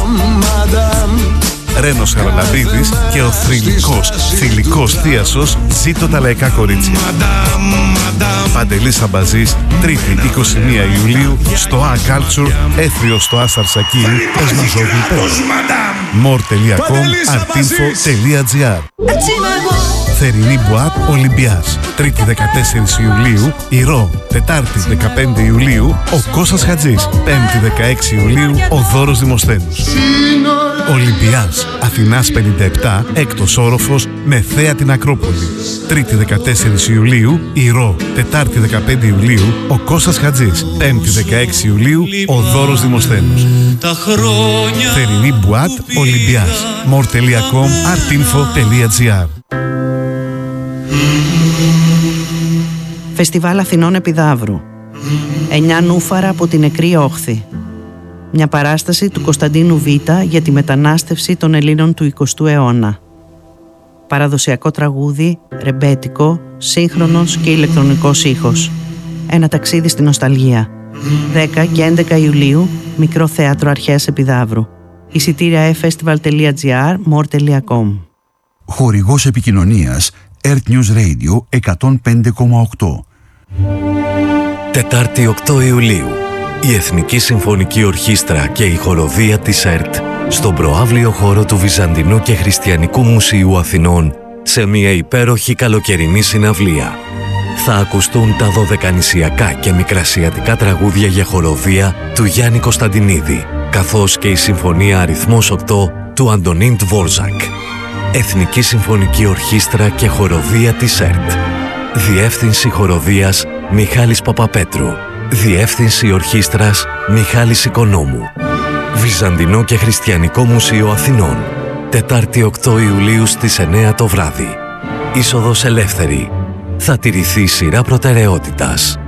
Ρένος Χαραλαμπίδης και ο θρυλικός, θηλυκός θίασος Ζήτω τα λαϊκά κορίτσια. Παντελής Αμπαζής, Τρίτη είκοσι μία Ιουλίου στο A Culture, Έθριο στο Άσταρ Σακύρ, Εσμαζόγλου πέντε. μορ τελεία κομ, αρτίνφο τελεία τζι αρ. Θερινή Μπουάτ Ολυμπιάς, Τρίτη δεκατέσσερις Ιουλίου, Ηρώ. Τετάρτη δεκαπέντε Ιουλίου, ο Κώστας Χατζής. Πέμπτη δεκαέξι Ιουλίου, ο Δώρος Δημοσθένους. Ολυμπιάς, Αθηνάς πενήντα επτά, έκτος όροφος, με θέα την Ακρόπολη. Τρίτη δεκατέσσερις Ιουλίου, Ηρώ. Τετάρτη δεκαπέντε Ιουλίου, ο Κώστας Χατζής. Πέμπτη δεκαέξι Ιουλίου, ο Δώρος Δημοσθένους. Θερινή Μπουάτ Ολυμπιάς, μορ τελεία κομ, αρτίνφο τελεία τζι αρ. Φεστιβάλ Αθηνών Επιδαύρου. Εννιά νούφαρα από την νεκρή όχθη. Μια παράσταση του Κωνσταντίνου Β για τη μετανάστευση των Ελλήνων του εικοστού αιώνα. Παραδοσιακό τραγούδι, ρεμπέτικο, σύγχρονος και ηλεκτρονικός ήχος. Ένα ταξίδι στην νοσταλγία. δέκα και έντεκα Ιουλίου, Μικρό Θέατρο Αρχαίας Επιδαύρου. Εισιτήρια e festival τελεία g r, μορ τελεία κομ. Χορηγός επικοινωνίας Earth News Radio εκατόν πέντε κόμμα οκτώ. Τετάρτη οκτώ Ιουλίου, η Εθνική Συμφωνική Ορχήστρα και η χοροδία της ΕΡΤ στον προαύλιο χώρο του Βυζαντινού και Χριστιανικού Μουσείου Αθηνών σε μια υπέροχη καλοκαιρινή συναυλία. Θα ακουστούν τα δωδεκανησιακά και μικρασιατικά τραγούδια για χοροδία του Γιάννη Κωνσταντινίδη, καθώς και η Συμφωνία Αριθμός οκτώ του Αντωνίν Τβόρζακ. Εθνική Συμφωνική Ορχήστρα και χοροδία της ΕΡΤ. Διεύθυνση χοροδίας Μιχάλης Παπαπέτρου. Διεύθυνση Ορχήστρας Μιχάλης Οικονόμου. Βυζαντινό και Χριστιανικό Μουσείο Αθηνών. Τετάρτη οκτώ Ιουλίου στις εννιά το βράδυ. Είσοδος ελεύθερη. θα τηρηθεί σειρά προτεραιότητας.